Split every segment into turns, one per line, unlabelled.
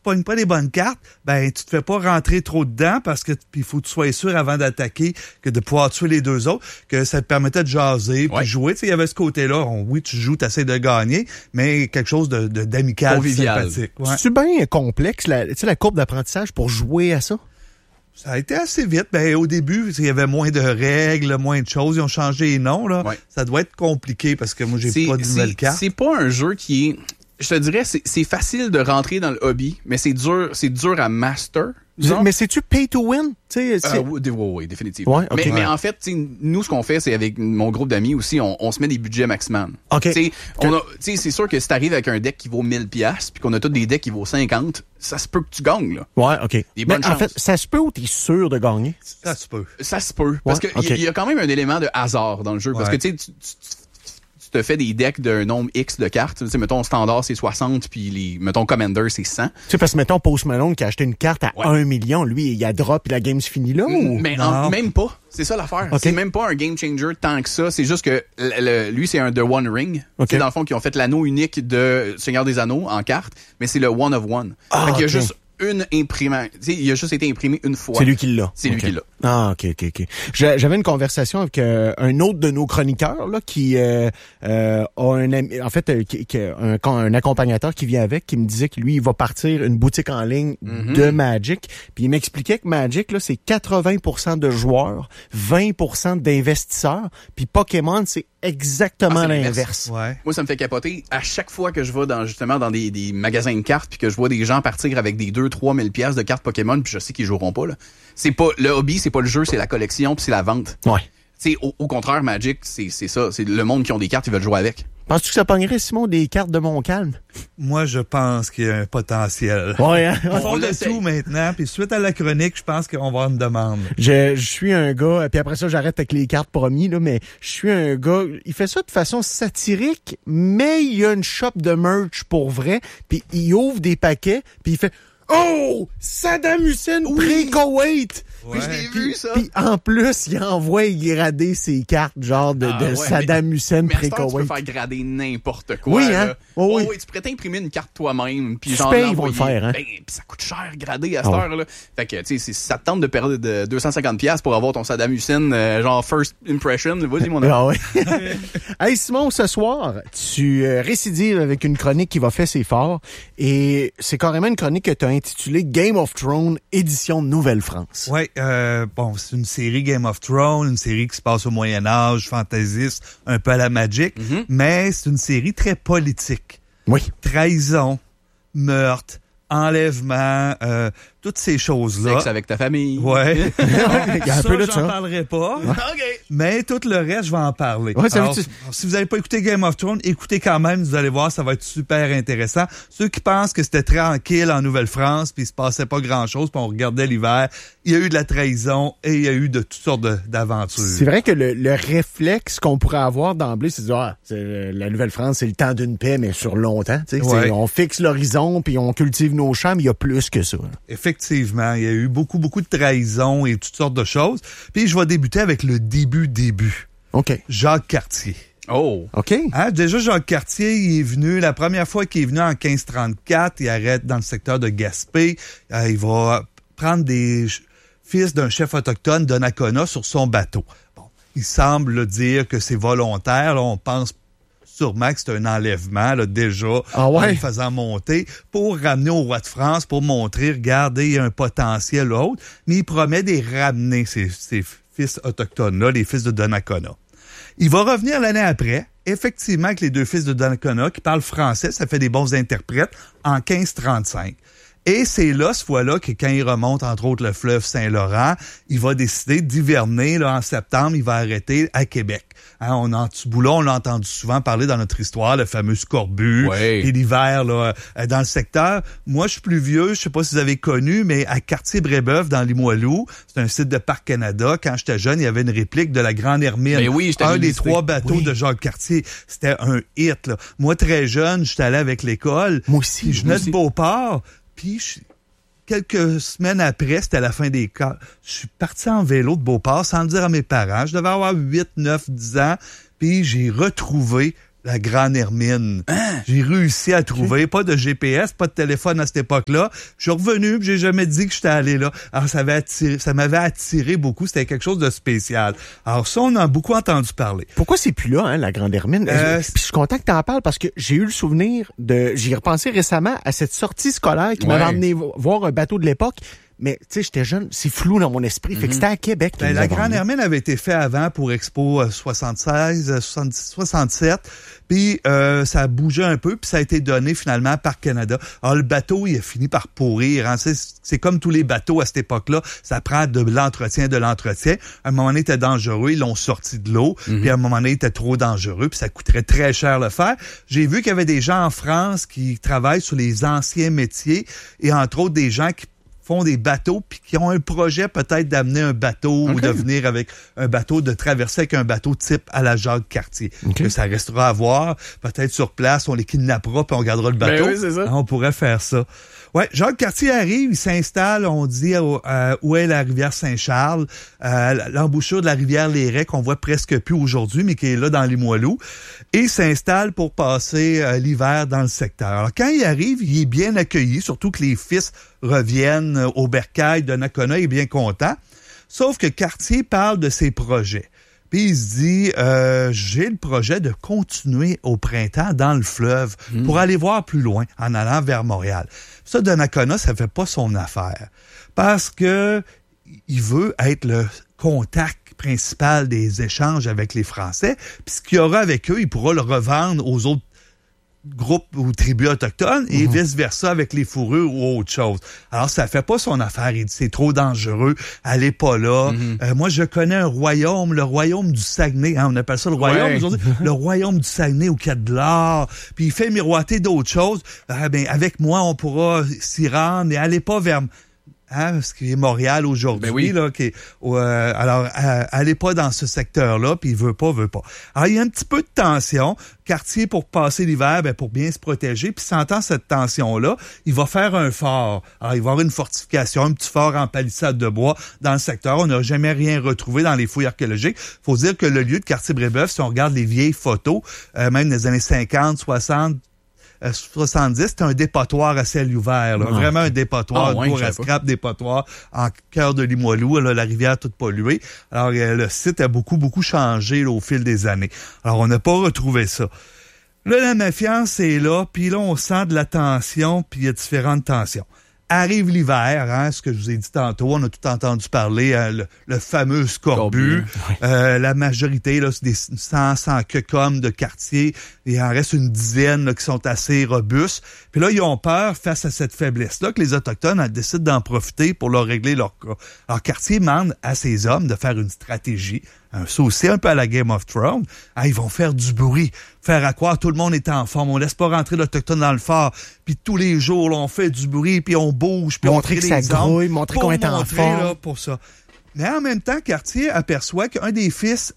pognes pas les bonnes cartes, ben tu te fais pas rentrer trop dedans parce que il faut que tu sois sûr avant d'attaquer que de pouvoir tuer les deux autres, que ça te permettait de jaser puis jouer. Tu sais, il y avait ce côté-là. Oui, tu joues, tu essaies de gagner, mais quelque chose d'amical, sympathique. Ouais.
C'est bien complexe, la courbe d'apprentissage pour jouer à ça?
Ça a été assez vite. Ben, au début, il y avait moins de règles, moins de choses. Ils ont changé les noms, là. Ouais. Ça doit être compliqué parce que moi, j'ai pas de nouvelles cartes.
C'est pas un jeu qui est... Je te dirais, c'est facile de rentrer dans le hobby, mais c'est dur à master.
Mais c'est-tu pay to win?
Oui, définitivement.
Ouais, okay.
Mais en fait, nous, ce qu'on fait, c'est avec mon groupe d'amis aussi, on se met des budgets maximum.
Okay.
C'est sûr que si t'arrives avec un deck qui vaut 1000$ puis qu'on a tous des decks qui vaut 50$, ça se peut que tu gagnes, là.
Ouais, OK.
Des bonnes chances.
En fait, ça se peut ou t'es sûr de gagner?
Ça se peut.
Ça se peut. Parce que il y a quand même un élément de hasard dans le jeu. Parce que, tu te fais des decks d'un nombre X de cartes. Tu sais, mettons, standard, c'est 60, puis mettons, Commander, c'est 100.
Tu sais, parce que, mettons, Post Malone qui a acheté une carte à 1 million, lui, il a drop et la game se finit là, ou?
Mais même pas. C'est ça l'affaire. Okay. C'est même pas un game changer tant que ça. C'est juste que lui, c'est un The One Ring. Okay. C'est dans le fond, qui ont fait l'anneau unique de Seigneur des Anneaux en carte, mais c'est le One of One. Fait qu'il y a juste une imprimante. Tu sais, il a juste été imprimé une fois.
C'est lui qui l'a.
C'est lui qui l'a.
Ah, OK. J'avais une conversation avec un autre de nos chroniqueurs là qui a un ami, en fait, un accompagnateur qui vient avec, qui me disait que lui, il va partir une boutique en ligne de Magic. Puis il m'expliquait que Magic, là, c'est 80% de joueurs, 20% d'investisseurs. Puis Pokémon, c'est exactement l'inverse.
Ouais.
Moi, ça me fait capoter. À chaque fois que je vais dans des magasins de cartes puis que je vois des gens partir avec des 2-3 000 pièces de cartes Pokémon puis je sais qu'ils joueront pas, là. C'est pas le hobby, c'est pas le jeu, c'est la collection puis c'est la vente.
Ouais.
Tu sais, au contraire, Magic, c'est ça. C'est le monde qui ont des cartes, ils veulent jouer avec.
Penses-tu que ça pognerait, Simon, des cartes de Montcalm?
Moi, je pense qu'il y a un potentiel.
Ouais, hein?
On font de tout maintenant, puis suite à la chronique, je pense qu'on va avoir une demande.
Je suis un gars, puis après ça, j'arrête avec les cartes promis, là, mais je suis un gars, il fait ça de façon satirique, mais il y a une shop de merch pour vrai, puis il ouvre des paquets, puis il fait « Oh! Saddam Hussein pré-Koweït! »
Ouais. Je l'ai vu, ça.
Puis en plus, il envoie grader ses cartes, genre de Saddam Hussein pré-Koweït.
Tu peux faire grader n'importe quoi.
Oui, hein?
Là. Oui. Tu pourrais t'imprimer une carte toi-même. Puis genre,
ils vont le faire, hein?
Puis ça coûte cher grader à cette heure-là. Fait que, tu sais, ça te tente de perdre de 250$ pour avoir ton Saddam Hussein, genre first impression. Vas-y, mon ami.
Ah ouais. Hey, Simon, ce soir, tu récidives avec une chronique qui va faire ses forts. Et c'est carrément une chronique que tu as intitulée Game of Thrones, édition Nouvelle-France.
Oui. C'est une série Game of Thrones, une série qui se passe au Moyen-Âge, fantaisiste, un peu à la Magic, mais c'est une série très politique.
Oui.
Trahison, meurtre, enlèvement, toutes ces choses-là.
Sexe avec ta famille.
Ouais.
Il y a un peu de ça.
J'en parlerai pas.
OK.
Mais tout le reste, je vais en parler.
Ouais,
alors, si vous n'avez pas écouté Game of Thrones, écoutez quand même, vous allez voir, ça va être super intéressant. Ceux qui pensent que c'était tranquille en Nouvelle-France, puis il se passait pas grand-chose, puis on regardait l'hiver, il y a eu de la trahison et il y a eu de toutes sortes d'aventures.
C'est vrai que le réflexe qu'on pourrait avoir d'emblée, c'est de dire, la Nouvelle-France, c'est le temps d'une paix, mais sur longtemps. Ouais. On fixe l'horizon, puis on cultive nos champs, mais il y a plus que ça.
Effectivement, il y a eu beaucoup de trahison et toutes sortes de choses. Puis je vais débuter avec le début.
OK.
Jacques Cartier.
Oh.
OK.
Hein, déjà, Jacques Cartier, il est venu, la première fois qu'il est venu en 1534, il arrête dans le secteur de Gaspé. Il va prendre des fils d'un chef autochtone, Donnacona, sur son bateau. Bon, il semble dire que c'est volontaire. Là, on pense sûrement que c'est un enlèvement, là, déjà, en le faisant monter, pour ramener au roi de France, pour montrer, regardez, il y a un potentiel autre. Mais il promet de les ramener, ces fils autochtones-là, les fils de Donnacona. Il va revenir l'année après, effectivement, avec les deux fils de Donnacona qui parlent français, ça fait des bons interprètes, en 1535. Et c'est là, ce fois-là, que quand il remonte, entre autres, le fleuve Saint-Laurent, il va décider d'hiverner, là, en septembre, il va arrêter à Québec. Hein, on l'a entendu souvent parler dans notre histoire, le fameux scorbut, et l'hiver, là, dans le secteur. Moi, je suis plus vieux, je sais pas si vous avez connu, mais à Cartier-Brébeuf, dans Limoilou, c'est un site de Parc Canada. Quand j'étais jeune, il y avait une réplique de la Grande Hermine.
Mais oui,
un des 3 bateaux de Jacques Cartier. C'était un hit, là. Moi, très jeune, j'étais allé avec l'école.
Moi aussi.
Je venais de Beauport. Puis, quelques semaines après, c'était la fin des cas. Je suis parti en vélo de Beauport sans le dire à mes parents. Je devais avoir 8, 9, 10 ans. Puis, j'ai retrouvé la Grande Hermine. J'ai réussi à trouver, pas de GPS, pas de téléphone à cette époque-là. Je suis revenu, puis j'ai jamais dit que j'étais allé là. Alors, ça m'avait attiré beaucoup, c'était quelque chose de spécial. Alors ça, on en a beaucoup entendu parler.
Pourquoi c'est plus là, hein, la Grande Hermine? Puis je suis content que tu en parles parce que j'ai eu le souvenir j'y ai repensé récemment à cette sortie scolaire qui m'avait emmené voir un bateau de l'époque. Mais, tu sais, j'étais jeune, c'est flou dans mon esprit. Fait que c'était à Québec.
La Grande Hermine avait été fait avant pour Expo 76, 67. Puis, ça a bougé un peu, puis ça a été donné finalement par Canada. Alors, le bateau, il a fini par pourrir. Hein. C'est comme tous les bateaux à cette époque-là. Ça prend de l'entretien. À un moment donné, il était dangereux. Ils l'ont sorti de l'eau. Puis, à un moment donné, il était trop dangereux. Puis, ça coûterait très cher le faire. J'ai vu qu'il y avait des gens en France qui travaillent sur les anciens métiers et entre autres des gens qui font des bateaux puis qui ont un projet peut-être d'amener un bateau ou de venir avec un bateau, de traverser avec un bateau type à la Jacques-Cartier. Que ça restera à voir. Peut-être sur place, on les kidnappera puis on gardera le bateau.
Ben oui, c'est ça.
On pourrait faire ça. Ouais, Jacques-Cartier arrive, il s'installe, on dit, où est la rivière Saint-Charles, l'embouchure de la rivière Lérais qu'on voit presque plus aujourd'hui, mais qui est là dans Limoilou, et il s'installe pour passer l'hiver dans le secteur. Alors, quand il arrive, il est bien accueilli, surtout que les fils reviennent au bercail de Donnacona, il est bien content. Sauf que Cartier parle de ses projets. Puis il se dit, j'ai le projet de continuer au printemps dans le fleuve pour aller voir plus loin en allant vers Montréal. Ça, Donnacona, ça fait pas son affaire. Parce que il veut être le contact principal des échanges avec les Français. Puis ce qu'il y aura avec eux, il pourra le revendre aux autres groupes ou tribus autochtones et vice-versa avec les fourrures ou autre chose. Alors, ça fait pas son affaire. Il dit, c'est trop dangereux. Allez pas là. Moi, je connais un royaume, le royaume du Saguenay. Hein, on appelle ça le royaume aujourd'hui. Le royaume du Saguenay au Quai de l'Or. Puis il fait miroiter d'autres choses. Avec moi, on pourra s'y rendre et allez pas vers... Hein, ce qui est Montréal aujourd'hui, là, alors allez pas dans ce secteur-là, puis il veut pas. Alors il y a un petit peu de tension. Cartier, pour passer l'hiver, pour bien se protéger, puis sentant cette tension-là, il va faire un fort. Alors il va y avoir une fortification, un petit fort en palissade de bois dans le secteur. On n'a jamais rien retrouvé dans les fouilles archéologiques. Faut dire que le lieu de Cartier-Brébeuf, si on regarde les vieilles photos, même des années 50, 60, 70, c'était un dépotoir à ciel ouvert, là. Vraiment un dépotoir, pour à scrap dépotoir en cœur de Limoilou, là, la rivière toute polluée. Alors le site a beaucoup changé là, au fil des années. Alors on n'a pas retrouvé ça. Là, la méfiance est là, puis là on sent de la tension, puis il y a différentes tensions. Arrive l'hiver, hein, ce que je vous ai dit tantôt, on a tout entendu parler, le fameux scorbut. La majorité, là, c'est des 100 queues de quartier. Il en reste une dizaine là, qui sont assez robustes. Puis là, ils ont peur face à cette faiblesse-là que les Autochtones décident d'en profiter pour leur régler leur cas. Alors, Cartier demande à ses hommes de faire une stratégie. Ça aussi, un peu à la Game of Thrones. Ils vont faire du bruit, faire à croire tout le monde est en forme. On laisse pas rentrer l'Autochtone dans le fort. Puis tous les jours, là, on fait du bruit, puis on bouge, puis
montrer que ça grouille, montrer qu'on est en forme.
Là, pour ça. Mais en même temps, Cartier aperçoit qu'un des fils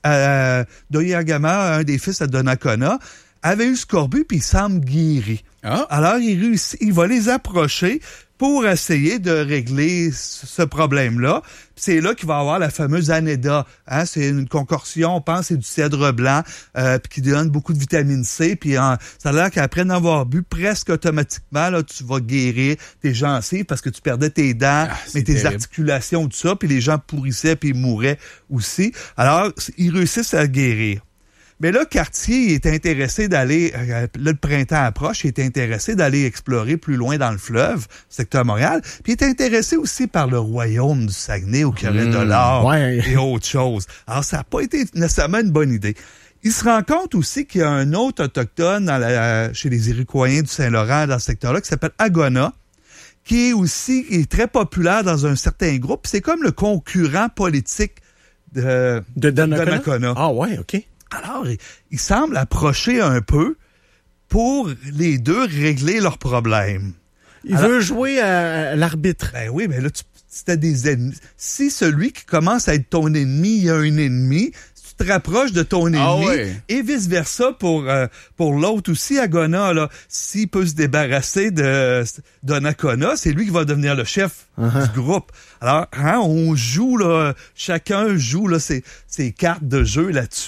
d'Oyagama, un des fils à Donnacona, avait eu scorbut, puis il semble guéri. Alors, il va les approcher pour essayer de régler ce problème-là. Puis c'est là qu'il va avoir la fameuse anéda. Hein? C'est une concoction, on pense, c'est du cèdre blanc, puis qui donne beaucoup de vitamine C. Puis ça a l'air qu'après en avoir bu, presque automatiquement, là, tu vas guérir tes gencives parce que tu perdais tes dents, mais tes articulations, tout ça. Puis les gens pourrissaient, puis ils mouraient aussi. Alors, ils réussissent à guérir. Mais là, Cartier est intéressé d'aller, le printemps approche, il est intéressé d'aller explorer plus loin dans le fleuve, secteur Montréal, puis il est intéressé aussi par le royaume du Saguenay au Carré de l'Or et autre chose. Alors, ça n'a pas été nécessairement une bonne idée. Il se rend compte aussi qu'il y a un autre autochtone chez les Iroquois du Saint-Laurent, dans ce secteur-là, qui s'appelle Agona, qui est très populaire dans un certain groupe. C'est comme le concurrent politique de Donnacona.
Ah ouais, OK.
Alors, il semble approcher un peu pour les deux régler leurs problèmes.
Il veut jouer à l'arbitre.
Ben oui, mais là, si t'as des ennemis, si celui qui commence à être ton ennemi, il y a un ennemi, si tu te rapproches de ton ennemi, et vice-versa pour l'autre aussi, Agona, là, s'il peut se débarrasser de Donnacona, c'est lui qui va devenir le chef du groupe. Alors, on joue, là, chacun joue là, ses cartes de jeu là-dessus.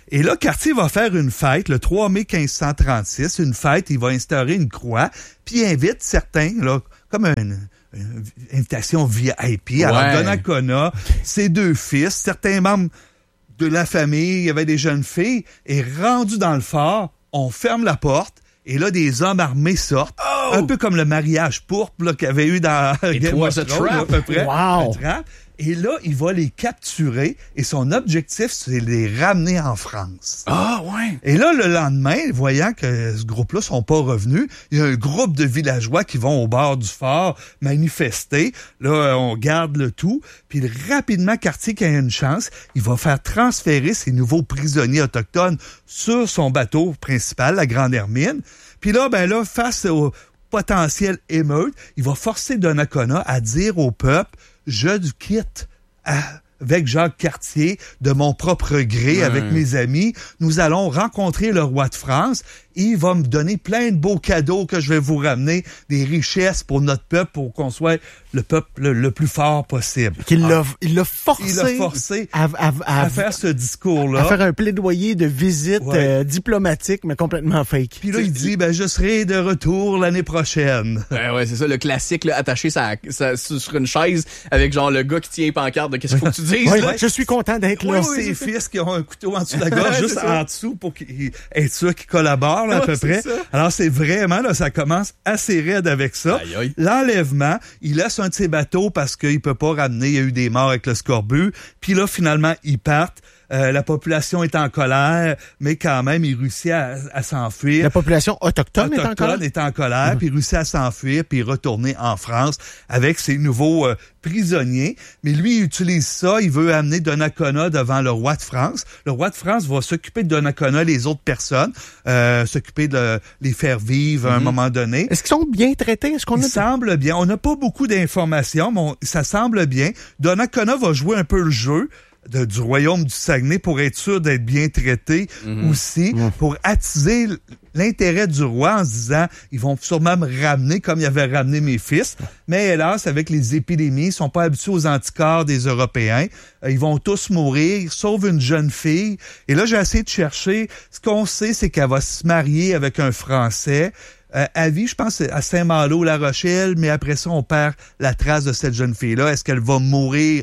Et là, Cartier va faire une fête le 3 mai 1536. Une fête, il va instaurer une croix, puis il invite certains, là, comme une invitation VIP. Alors, Donnacona, ses 2 fils, certains membres de la famille, il y avait des jeunes filles, et rendu dans le fort, on ferme la porte, et là, des hommes armés sortent, un peu comme le mariage pourpre là, qu'il y avait eu dans Game of Thrones, à peu près.
Wow.
Et là, il va les capturer et son objectif, c'est de les ramener en France.
Ah, ouais.
Et là, le lendemain, voyant que ce groupe-là sont pas revenus, il y a un groupe de villageois qui vont au bord du fort manifester. Là, on garde le tout. Puis rapidement, Cartier, qui a une chance, il va faire transférer ses nouveaux prisonniers autochtones sur son bateau principal, la Grande Hermine. Puis là, face au potentiel émeute, il va forcer Donnacona à dire au peuple: je quitte avec Jacques Cartier de mon propre gré, avec mes amis. Nous allons rencontrer le roi de France. Il va me donner plein de beaux cadeaux que je vais vous ramener, des richesses pour notre peuple, pour qu'on soit le peuple le plus fort possible.
Il l'a forcé
à faire ce discours-là.
À faire un plaidoyer de visite diplomatique, mais complètement fake.
Puis là, il dit, je serai de retour l'année prochaine.
Ouais, c'est ça, le classique, là, attaché sur une chaise avec genre le gars qui tient une pancarte de qu'est-ce qu'il faut que tu dises.
Je suis content d'être là.
Ses fils qui ont un couteau en dessous de la gorge, juste en dessous pour être sûr qu'ils collaborent. À peu près. Ça. Alors, c'est vraiment, là, ça commence assez raide avec ça.
Aïe, aïe.
L'enlèvement, il laisse un de ses bateaux parce qu'il peut pas ramener, il y a eu des morts avec le scorbut. Puis là, finalement, ils partent. La population est en colère, mais quand même, il réussit à s'enfuir.
La population autochtone
est en colère, puis il réussit à s'enfuir, puis retourner en France avec ses nouveaux prisonniers. Mais lui, il utilise ça, il veut amener Donnacona devant le roi de France. Le roi de France va s'occuper de Donnacona, les autres personnes, s'occuper de les faire vivre à un moment donné.
Est-ce qu'ils sont bien traités?
Il semble bien. On n'a pas beaucoup d'informations, mais ça semble bien. Donnacona va jouer un peu le jeu du royaume du Saguenay pour être sûr d'être bien traité aussi, pour attiser l'intérêt du roi en se disant, ils vont sûrement me ramener comme ils avaient ramené mes fils. Mais hélas, avec les épidémies, ils sont pas habitués aux anticorps des Européens. Ils vont tous mourir, sauf une jeune fille. Et là, j'ai essayé de chercher. Ce qu'on sait, c'est qu'elle va se marier avec un Français. À vie, je pense, à Saint-Malo-La Rochelle, mais après ça, on perd la trace de cette jeune fille-là. Est-ce qu'elle va mourir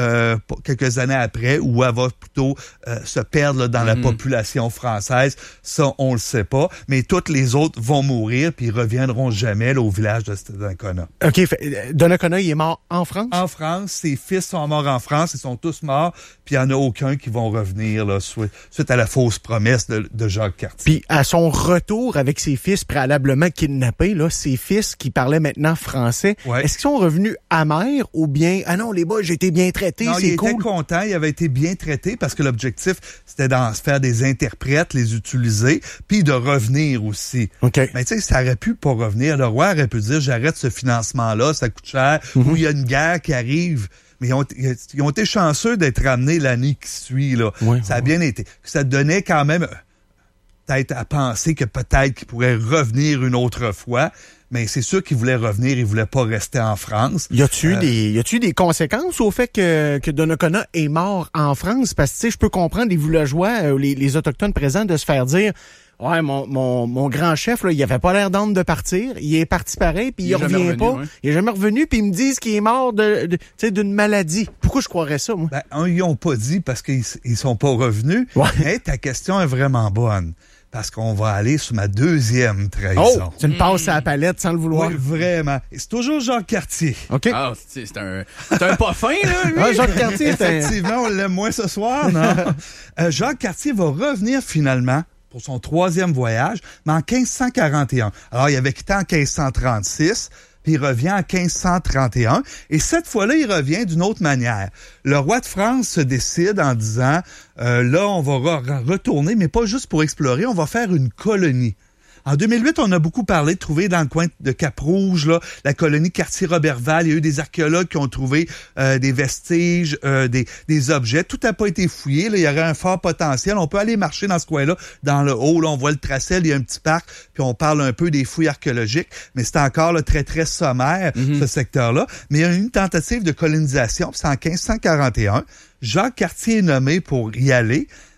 quelques années après, ou elle va plutôt se perdre là, dans la population française? Ça, on le sait pas. Mais toutes les autres vont mourir, puis ils reviendront jamais là, au village de Donnacona.
OK. Donnacona, il est mort en France?
En France. Ses fils sont morts en France. Ils sont tous morts. Puis il n'y en a aucun qui vont revenir là, suite à la fausse promesse de Jacques Cartier.
Puis à son retour avec ses fils préalablement kidnappés, là, ses fils qui parlaient maintenant français, est-ce qu'ils sont revenus amers ou bien, ah non, les boys, j'ai été bien traité,
non,
c'est cool?
Il était content, il avait été bien traité parce que l'objectif, c'était d'en faire des interprètes, les utiliser, puis de revenir aussi.
Okay.
Mais tu sais, ça aurait pu pas revenir. Le roi aurait pu dire, j'arrête ce financement-là, ça coûte cher, ou il y a une guerre qui arrive. Mais ils ont été chanceux d'être ramenés l'année qui suit. Là. Ça a bien été. Ça donnait quand même peut-être à penser que peut-être qu'ils pourraient revenir une autre fois. Mais c'est sûr qu'ils voulaient revenir, ils voulaient pas rester en France.
Y a-tu des conséquences au fait que Donnacona est mort en France? Parce que tu sais, je peux comprendre les villageois, les autochtones présents, de se faire dire, ouais, mon grand chef, là, il avait pas l'air d'âme de partir. Il est parti pareil, puis il revient pas. Il est jamais revenu, puis ils me disent qu'il est mort d'une maladie. Pourquoi je croirais ça, moi?
Ils ont pas dit parce qu'ils sont pas revenus. Mais ta question est vraiment bonne. Parce qu'on va aller sur ma deuxième trahison.
Oh, tu me passes à la palette sans le vouloir.
Oui, vraiment. Et c'est toujours Jacques Cartier.
OK.
Ah, c'est un pas fin, là, lui.
Ah, Jacques Cartier,
effectivement, on l'aime moins ce soir, non? Jacques Cartier va revenir finalement pour son 3e voyage, mais en 1541. Alors, il avait quitté en 1536, puis il revient en 1531. Et cette fois-là, il revient d'une autre manière. Le roi de France se décide en disant, là, on va retourner, mais pas juste pour explorer, on va faire une colonie. En 2008, on a beaucoup parlé de trouver dans le coin de Cap-Rouge, là, la colonie Cartier-Roberval. Il y a eu des archéologues qui ont trouvé des vestiges, des objets. Tout n'a pas été fouillé. Là. Il y aurait un fort potentiel. On peut aller marcher dans ce coin-là. Dans le haut, là, on voit le tracé. Il y a un petit parc. Puis on parle un peu des fouilles archéologiques. Mais c'est encore là, très, très sommaire, ce secteur-là. Mais il y a eu une tentative de colonisation. C'est en 1541. Jacques Cartier est nommé pour y aller.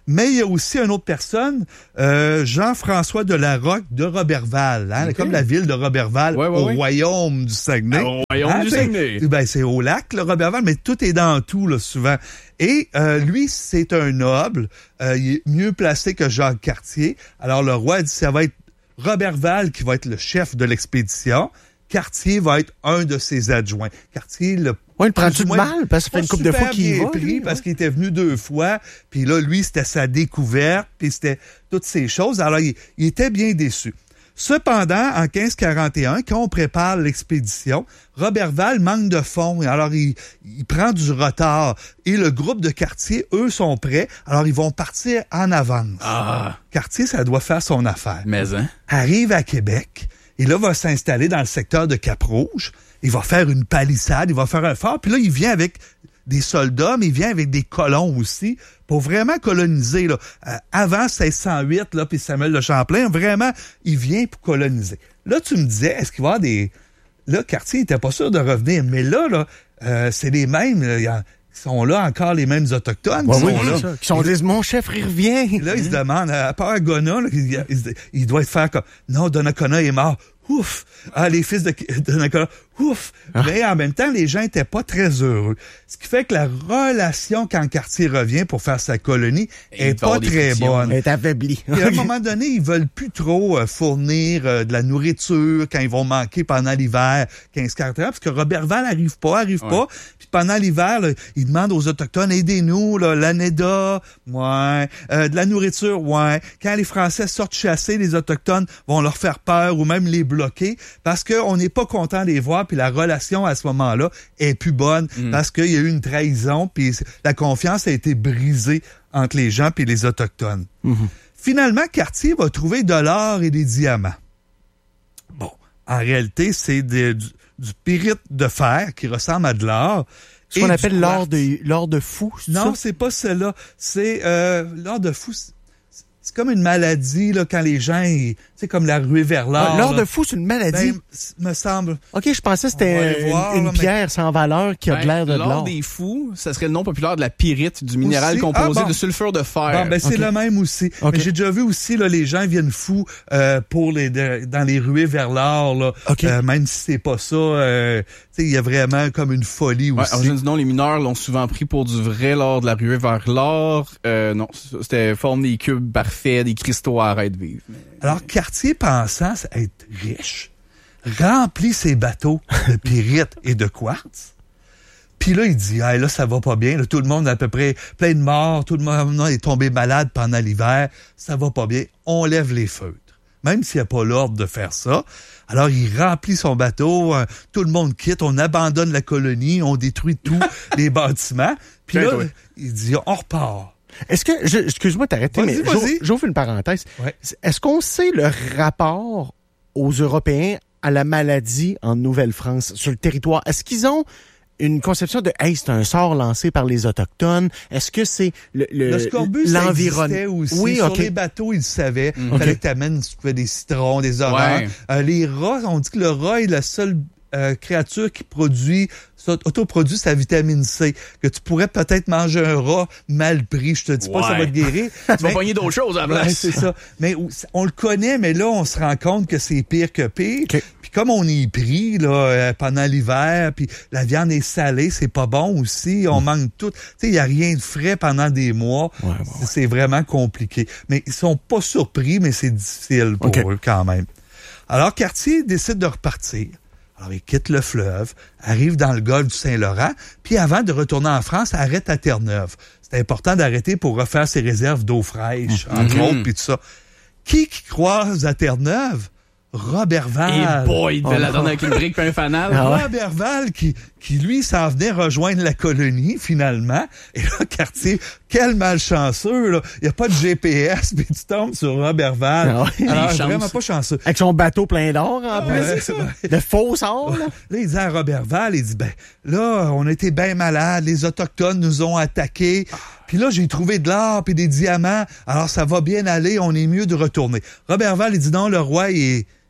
Mais il y a aussi une autre personne, Jean-François de la Rocque de Roberval, hein, comme la ville de Roberval au royaume du Saguenay.
Au royaume du Saguenay.
Ben, c'est au lac, le Roberval, mais tout est dans tout, là, souvent. Et lui, c'est un noble. Il est mieux placé que Jacques Cartier. Alors, le roi dit ça va être Roberval qui va être le chef de l'expédition. Cartier va être un de ses adjoints. Cartier,
il prend-tu de mal? Parce que ça fait une couple de fois qu'il y va.
Pris parce qu'il était venu 2 fois. Puis là, lui, c'était sa découverte. Puis c'était toutes ces choses. Alors, il était bien déçu. Cependant, en 1541, quand on prépare l'expédition, Roberval manque de fonds. Alors, il prend du retard. Et le groupe de Cartier, eux, sont prêts. Alors, ils vont partir en avance. Cartier, ça doit faire son affaire.
Mais, hein?
Arrive à Québec. Et là, va s'installer dans le secteur de Cap-Rouge. Il va faire une palissade, il va faire un fort. Puis là, il vient avec des soldats, mais il vient avec des colons aussi pour vraiment coloniser. Là. Avant 1608, là, puis Samuel de Champlain, vraiment, il vient pour coloniser. Là, tu me disais, est-ce qu'il va y avoir des... Là, Cartier n'était pas sûr de revenir. Mais là, c'est les mêmes... Là, ils sont là encore les mêmes Autochtones.
Qui sont disent, mon chef, il revient.
Là, ils se demandent, à part Agona, il doit être faire comme, non, Donnacona est mort. Ouf! Les fils de Donnacona, ouf! Mais en même temps, les gens étaient pas très heureux. Ce qui fait que la relation, quand Cartier revient pour faire sa colonie, est pas très bonne.
Elle est affaiblie.
Et à un moment donné, ils veulent plus trop fournir de la nourriture quand ils vont manquer pendant l'hiver 15-40 ans, parce que Roberval arrive pas. Puis pendant l'hiver, là, ils demandent aux Autochtones, aidez-nous, là, l'ANEDA, de la nourriture, Quand les Français sortent chasser, les Autochtones vont leur faire peur ou même les bloquer parce qu'on n'est pas content de les voir, puis la relation à ce moment-là est plus bonne parce qu'il y a eu une trahison, puis la confiance a été brisée entre les gens puis les Autochtones. Finalement, Cartier va trouver de l'or et des diamants. Bon, en réalité, c'est du pyrite de fer qui ressemble à de l'or.
Ce qu'on appelle l'or de fou, c'est
Non,
ça?
c'est pas cela. C'est l'or de fou. C'est comme une maladie, là, quand les gens, c'est comme la ruée vers l'or.
L'or de fou, c'est une maladie?
Me semble.
OK, je pensais que c'était une pierre sans valeur qui a de l'air de l'or.
L'or des fous, ça serait le nom populaire de la pyrite, du minéral composé de sulfure de fer.
C'est le même aussi. Okay. Mais j'ai déjà vu aussi, là, les gens viennent fous dans les ruées vers l'or, là. Même si c'est pas ça, il y a vraiment comme une folie aussi.
Alors, non, les mineurs l'ont souvent pris pour du vrai l'or de la ruée vers l'or. Non, c'était forme des cubes parfaits, des cristaux à arrêt de vivre.
Alors, Cartier, pensant être riche, remplit ses bateaux de pyrite et de quartz. Puis là, il dit, là, ça va pas bien. Là, tout le monde a à peu près plein de morts. Tout le monde est tombé malade pendant l'hiver. Ça va pas bien. On lève les feutres. Même s'il n'y a pas l'ordre de faire ça. Alors, il remplit son bateau. Tout le monde quitte. On abandonne la colonie. On détruit tous les bâtiments. Puis là, il dit, on repart.
Est-ce que, excuse-moi de t'arrêter, mais j'ouvre une parenthèse. Ouais. Est-ce qu'on sait le rapport aux Européens à la maladie en Nouvelle-France, sur le territoire? Est-ce qu'ils ont une conception de c'est un sort lancé par les Autochtones? Est-ce que c'est
le scorbut, l'environnement aussi? Oui, sur les bateaux, ils le savaient. Il fallait que tu amènes des citrons, des oranges. Les rats, on dit que le rat est la seule créature qui autoproduit sa vitamine C, que tu pourrais peut-être manger un rat mal pris. Je te dis pas que ça va te guérir.
Tu vas pogner d'autres choses à la place.
C'est ça. Mais on le connaît, mais là, on se rend compte que c'est pire que pire. Okay. Puis comme on est pris là pendant l'hiver, puis la viande est salée, c'est pas bon aussi. On manque tout. Tu sais, il y a rien de frais pendant des mois. C'est vraiment compliqué. Mais ils sont pas surpris, mais c'est difficile pour eux quand même. Alors, Cartier décide de repartir. Alors, il quitte le fleuve, arrive dans le golfe du Saint-Laurent, puis avant de retourner en France, arrête à Terre-Neuve. C'est important d'arrêter pour refaire ses réserves d'eau fraîche, entre autres, puis tout ça. Qui croise à Terre-Neuve? Roberval.
Et boy, il devait la donner avec une brique et un fanal.
Roberval qui lui, s'en venait rejoindre la colonie, finalement. Et là, Cartier, quel malchanceux, là. Il n'y a pas de GPS, puis tu tombes sur Roberval. Alors, vraiment pas chanceux.
Avec son bateau plein d'or, en plus. De faux or, là.
Là, il dit à Roberval, il dit, là, on a été bien malades, les Autochtones nous ont attaqués. Puis là, j'ai trouvé de l'or puis des diamants. Alors, ça va bien aller, on est mieux de retourner. Roberval, il dit non, le roi, il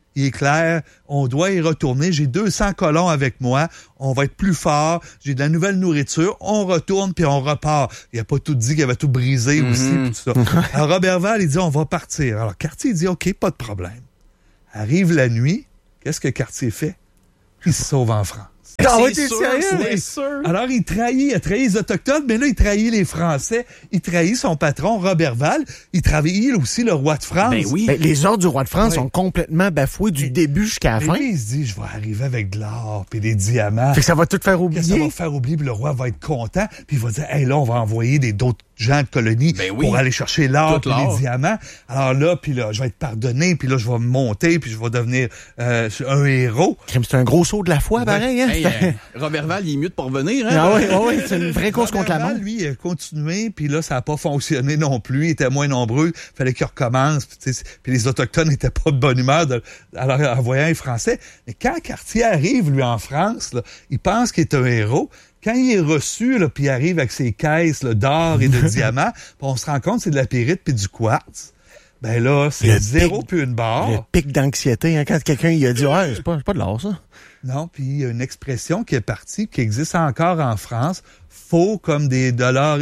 il est clair, on doit y retourner. J'ai 200 colons avec moi. On va être plus fort. J'ai de la nouvelle nourriture. On retourne, puis on repart. Il n'a pas tout dit qu'il avait tout brisé aussi, puis tout ça. Alors, Roberval, il dit, on va partir. Alors, Cartier, il dit, OK, pas de problème. Arrive la nuit. Qu'est-ce que Cartier fait? Il se sauve en France.
C'est sûr.
Alors, il a trahi les Autochtones, mais là, il trahit les Français. Il trahit son patron, Roberval. Il trahit aussi le roi de France.
Ben oui.
Ben, les ordres du roi de France sont complètement bafoués du début jusqu'à la fin.
Lui, il se dit, je vais arriver avec de l'or puis des diamants.
Fait que ça va tout faire oublier.
Ça va faire oublier, puis le roi va être content, puis il va dire, hey, là, on va envoyer d'autres gens de colonie pour aller chercher l'or puis les diamants. Alors là, puis là, je vais être pardonné, puis là, je vais me monter, puis je vais devenir un héros.
C'est un gros saut de la foi, pareil, hein?
Hey, Roberval, il est mieux de revenir, hein?
Ah oui, c'est une vraie course contre la montre.
Lui, il a continué, puis là, ça n'a pas fonctionné non plus. Il était moins nombreux. Il fallait qu'il recommence. Puis les Autochtones n'étaient pas de bonne humeur en voyant les Français. Mais quand Cartier arrive, lui, en France, là, il pense qu'il est un héros. Quand il est reçu, là, puis il arrive avec ses caisses là, d'or et de diamants, on se rend compte que c'est de la pyrite puis du quartz. Ben là, c'est zéro puis une barre.
Le pic d'anxiété, hein, quand quelqu'un il a dit « Ouais, c'est pas de l'or, ça. »
Non, puis il y a une expression qui est partie, qui existe encore en France, faux comme des dollars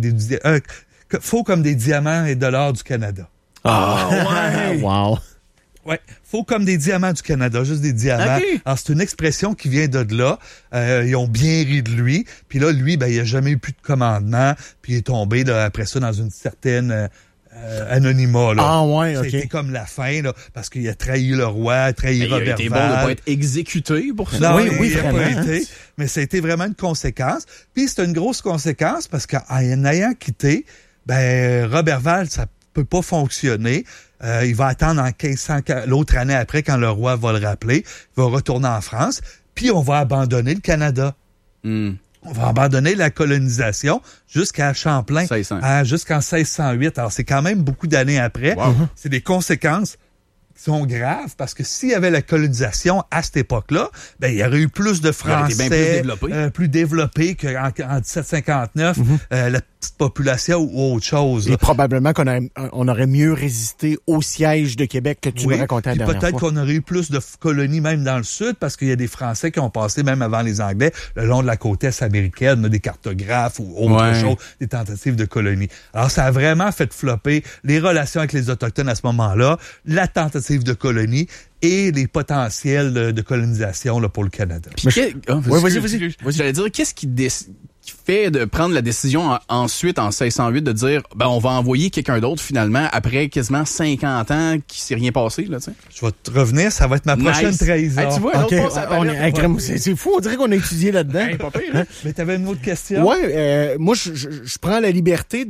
faux comme des diamants et dollars du Canada.
Ah ouais! Wow!
Ouais, faux comme des diamants du Canada, juste des diamants.
Okay.
Alors, c'est une expression qui vient de là. Ils ont bien ri de lui. Puis là, lui, ben, il a jamais eu plus de commandement. Puis il est tombé, là, après ça, dans une certaine anonymat, là.
Ah ouais, OK.
C'était comme la fin, là, parce qu'il a trahi le roi, trahi Roberval.
Il était bon de pas être exécuté pour ça.
Non,
oui,
il a
vraiment.
pas été, mais ça a été vraiment une conséquence. Puis c'est une grosse conséquence parce qu'en ayant quitté, ben, Roberval, ça peut pas fonctionner. Il va attendre en 1500, l'autre année après, quand le roi va le rappeler. Il va retourner en France, puis on va abandonner le Canada. On va abandonner la colonisation jusqu'à Champlain, jusqu'en 1608. Alors, c'est quand même beaucoup d'années après.
Wow.
C'est des conséquences qui sont graves, parce que s'il y avait la colonisation à cette époque-là, ben il y aurait eu plus de Français plus développés qu'en 1759, la petite population ou autre chose.
Et probablement qu'on aurait mieux résisté au siège de Québec que tu nous racontais la dernière fois.
Peut-être qu'on aurait eu plus de colonies même dans le sud, parce qu'il y a des Français qui ont passé, même avant les Anglais, le long de la côte est américaine, des cartographes ou autre chose, des tentatives de colonies. Alors, ça a vraiment fait flopper les relations avec les Autochtones à ce moment-là, la tentative de colonie et les potentiels de colonisation là, pour le Canada.
Vas-y.
J'allais dire, qu'est-ce qui fait de prendre la décision ensuite, en 1608, de dire, ben, on va envoyer quelqu'un d'autre, finalement, après quasiment 50 ans qu'il s'est rien passé, là, tu sais?
Je vais te revenir, ça va être ma prochaine trahison.
Hey, tu vois,
c'est fou, on dirait qu'on a étudié là-dedans.
Hey, pas pire, hein?
Mais t'avais une autre question?
Ouais, moi, je prends la liberté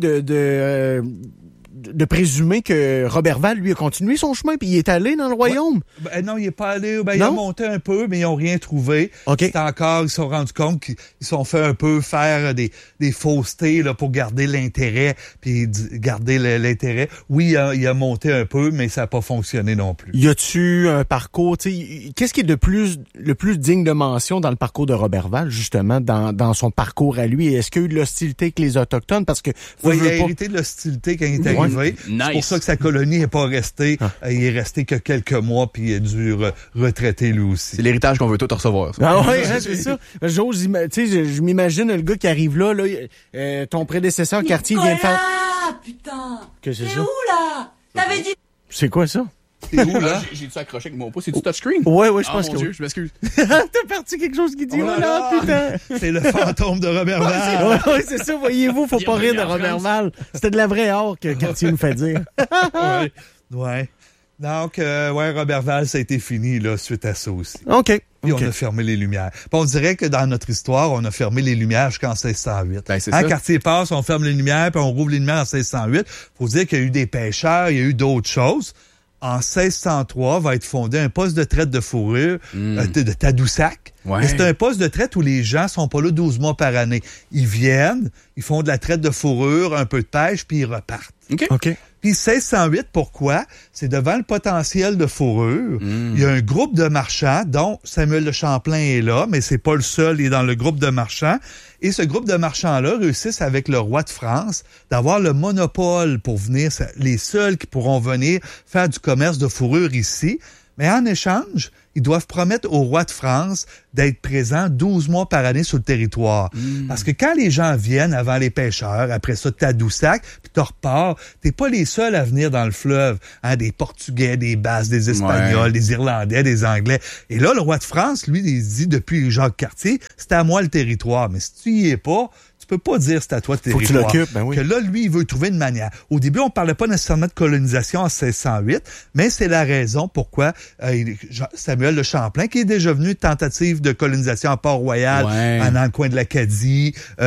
de présumer que Roberval, lui, a continué son chemin puis il est allé dans le royaume.
Ben non, il est pas allé. Ben, il a monté un peu, mais ils ont rien trouvé.
Okay.
Ils se sont rendus compte qu'ils sont fait un peu faire des faussetés là, pour garder l'intérêt, puis garder l'intérêt. Oui, il a monté un peu, mais ça n'a pas fonctionné non plus.
Y a-tu un parcours, tu sais, qu'est-ce qui est le plus digne de mention dans le parcours de Roberval, justement, dans son parcours à lui? Est-ce qu'il y a eu de l'hostilité avec les Autochtones? Parce que
il a hérité de l'hostilité quand il est arrivé.
Nice.
C'est pour ça que sa colonie n'est pas restée. Il est resté que quelques mois, puis il a dû retraiter lui aussi.
C'est l'héritage qu'on veut tout recevoir. Ça.
Ah oui, c'est ça. J'ose, tu sais, je m'imagine le gars qui arrive là, ton prédécesseur Cartier vient de faire...
Putain!
Qu'est-ce que c'est
ça? T'es où, là? T'avais dit...
C'est quoi ça?
C'est où, là?
J'ai-tu accroché avec mon pouce? C'est du touchscreen?
Ouais, je pense que
mon Dieu,
oui.
je m'excuse.
T'as parti quelque chose qui dit, oh là, putain!
C'est le fantôme de Roberval.
Ouais, c'est ça, voyez-vous, faut pas rire de Roberval. C'était de la vraie or que Cartier nous fait dire.
Ouais. Donc, Roberval, ça a été fini, là, suite à ça aussi.
OK.
Puis on a fermé les lumières. Puis on dirait que dans notre histoire, on a fermé les lumières jusqu'en 1608.
Ben, c'est ça.
Cartier passe, on ferme les lumières, puis on rouvre les lumières en 1608. Faut dire qu'il y a eu des pêcheurs, il y a eu d'autres choses. En 1603, va être fondé un poste de traite de fourrure de Tadoussac.
Ouais.
Mais c'est un poste de traite où les gens sont pas là 12 mois par année. Ils viennent, ils font de la traite de fourrure, un peu de pêche, puis ils repartent.
OK.
Puis 1608, pourquoi? C'est devant le potentiel de fourrure. Il y a un groupe de marchands, dont Samuel de Champlain est là, mais c'est pas le seul, il est dans le groupe de marchands. Et ce groupe de marchands-là réussissent avec le roi de France d'avoir le monopole pour venir, les seuls qui pourront venir faire du commerce de fourrure ici. Mais en échange, ils doivent promettre au roi de France d'être présent 12 mois par année sur le territoire. Parce que quand les gens viennent avant les pêcheurs, après ça, Tadoussac, puis tu repars, t'es pas les seuls à venir dans le fleuve. Hein, des Portugais, des Basques, des Espagnols, des Irlandais, des Anglais. Et là, le roi de France, lui, il dit depuis Jacques Cartier, c'est à moi le territoire. Mais si tu y es pas, tu peux pas dire c'est à toi le territoire.
Faut que tu l'occupes, ben oui.
Que là, lui, il veut trouver une manière. Au début, on parlait pas nécessairement de colonisation en 1608, mais c'est la raison pourquoi Samuel de Champlain, qui est déjà venu de tentative de colonisation à Port-Royal, dans le coin de l'Acadie, il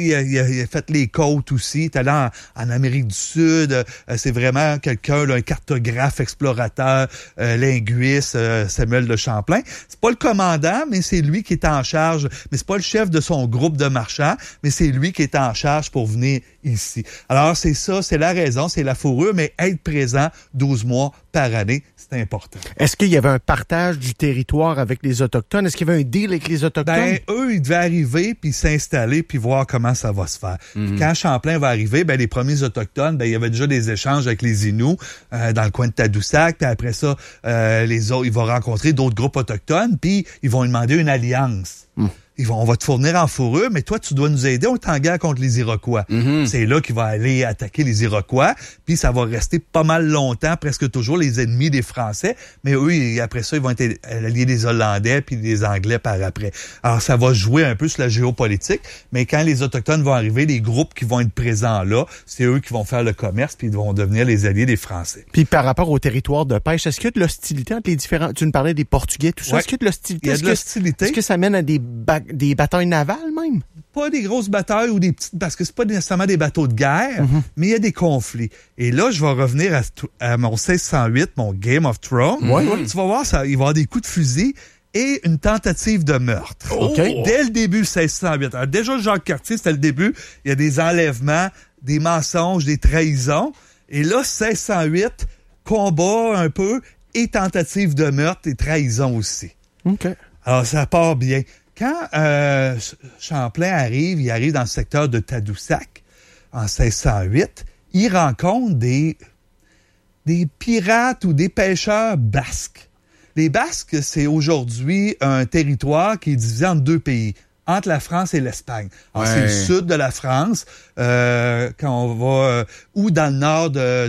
a fait les côtes aussi, il est allé en Amérique du Sud, c'est vraiment quelqu'un, là, un cartographe, explorateur, linguiste, Samuel de Champlain. C'est pas le commandant, mais c'est lui qui est en charge, mais c'est pas le chef de son groupe de marchands, mais c'est lui qui est en charge pour venir ici. Alors, c'est ça, c'est la raison, c'est la fourrure, mais être présent 12 mois par année, c'est important.
Est-ce qu'il y avait un partage du territoire avec les Autochtones? Est-ce qu'il y avait un deal avec les Autochtones?
Ben, eux, ils devaient arriver, puis s'installer, puis voir comment ça va se faire. Puis quand Champlain va arriver, ben, les premiers Autochtones, ben, il y avait déjà des échanges avec les Inuits dans le coin de Tadoussac, puis après ça, les autres, il va rencontrer d'autres groupes autochtones, puis ils vont lui demander une alliance. On va te fournir en fourrure, mais toi, tu dois nous aider, on est en guerre contre les Iroquois. C'est là qu'il va aller attaquer les Iroquois, puis ça va rester pas mal longtemps, presque toujours les ennemis des Français, mais eux, après ça, ils vont être alliés des Hollandais puis des Anglais par après. Alors, ça va jouer un peu sur la géopolitique, mais quand les Autochtones vont arriver, les groupes qui vont être présents là, c'est eux qui vont faire le commerce, puis ils vont devenir les alliés des Français.
Puis par rapport au territoire de pêche, est-ce qu'il y a de l'hostilité entre les différents... Tu nous parlais des Portugais, tout ça. Est-ce qu'il y a de l'hostilité?
Il y a de l'hostilité.
Est-ce que ça mène à des batailles navales, même?
Pas des grosses batailles ou des petites, parce que c'est pas nécessairement des bateaux de guerre, mais il y a des conflits. Et là, je vais revenir à mon 1608, mon Game of Thrones. Tu vas voir, il va y avoir des coups de fusil et une tentative de meurtre. Dès le début 1608. Alors, déjà, Jacques Cartier, c'était le début. Il y a des enlèvements, des mensonges, des trahisons. Et là, 1608, combat un peu et tentative de meurtre et trahison aussi. Alors, ça part bien. Quand Champlain arrive, il arrive dans le secteur de Tadoussac en 1608, il rencontre des pirates ou des pêcheurs basques. Les Basques, c'est aujourd'hui un territoire qui est divisé en deux pays, entre la France et l'Espagne. Alors, c'est le sud de la France, quand on va ou dans le nord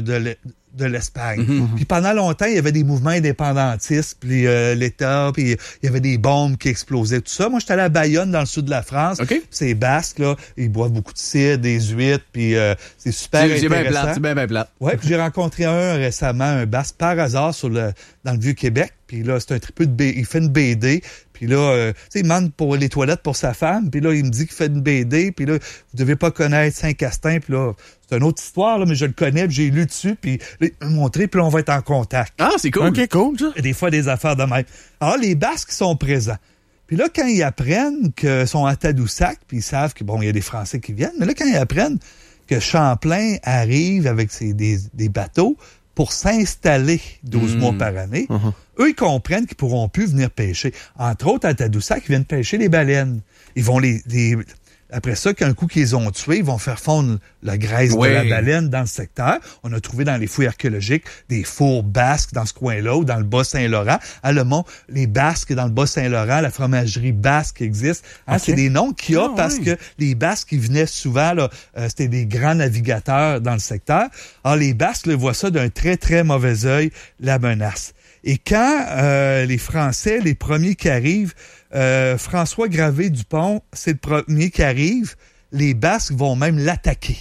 de l'Espagne. Puis pendant longtemps, il y avait des mouvements indépendantistes, puis l'État, puis il y avait des bombes qui explosaient, tout ça. Moi, j'étais allé à Bayonne, dans le sud de la France. Ces Basques, là, ils boivent beaucoup de cidre, des huîtres, puis c'est super intéressant.
C'est bien plate.
Ouais, puis j'ai rencontré un récemment, un Basque, par hasard, dans le Vieux-Québec. Puis là, c'est un tripeux il fait une BD. Puis là, tu sais, il demande pour les toilettes pour sa femme. Puis là, il me dit qu'il fait une BD. Puis là, vous devez pas connaître Saint-Castin. Puis là, c'est une autre histoire, là, mais je le connais. Puis j'ai lu dessus. Puis là, il m'a montré. Puis là, on va être en contact.
Ah, c'est cool.
OK, cool, ça.
Des fois, des affaires de même. Alors, les Basques sont présents. Puis là, quand ils apprennent qu'ils sont à Tadoussac, puis ils savent que, bon, il y a des Français qui viennent. Mais là, quand ils apprennent que Champlain arrive avec des bateaux pour s'installer 12 mois par année, eux, ils comprennent qu'ils pourront plus venir pêcher. Entre autres, à Tadoussac, ils viennent pêcher les baleines. Ils vont après ça, qu'un coup qu'ils ont tué, ils vont faire fondre la graisse de la baleine dans le secteur. On a trouvé dans les fouilles archéologiques des fours basques dans ce coin-là ou dans le Bas-Saint-Laurent. À Le Mont, les Basques dans le Bas-Saint-Laurent, la fromagerie basque existe. C'est des noms qu'il y a parce que les Basques, ils venaient souvent, là, c'était des grands navigateurs dans le secteur. Alors, les Basques voient ça d'un très, très mauvais œil, la menace. Et quand les Français, les premiers qui arrivent, François Gravé-Dupont, c'est le premier qui arrive, les Basques vont même l'attaquer.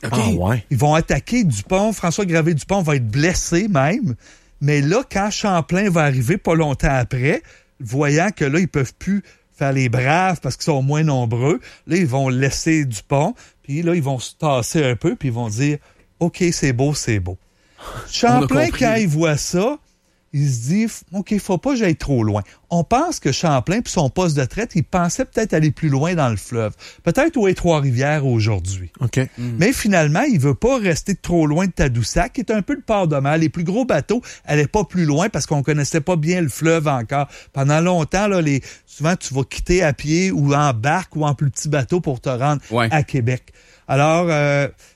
Ils vont attaquer Dupont, François Gravé-Dupont va être blessé même, mais là, quand Champlain va arriver pas longtemps après, voyant que là, ils peuvent plus faire les braves parce qu'ils sont moins nombreux, là, ils vont laisser Dupont, puis là, ils vont se tasser un peu, puis ils vont dire « OK, c'est beau, c'est beau ». Champlain, quand il voit ça, il se dit, OK, faut pas que j'aille trop loin. On pense que Champlain, puis son poste de traite, il pensait peut-être aller plus loin dans le fleuve. Peut-être où est Trois-Rivières aujourd'hui. Mais finalement, il veut pas rester trop loin de Tadoussac, qui est un peu le port de mer. Les plus gros bateaux allaient pas plus loin parce qu'on connaissait pas bien le fleuve encore. Pendant longtemps, là, souvent, tu vas quitter à pied ou en barque ou en plus petit bateau pour te rendre à Québec. Alors,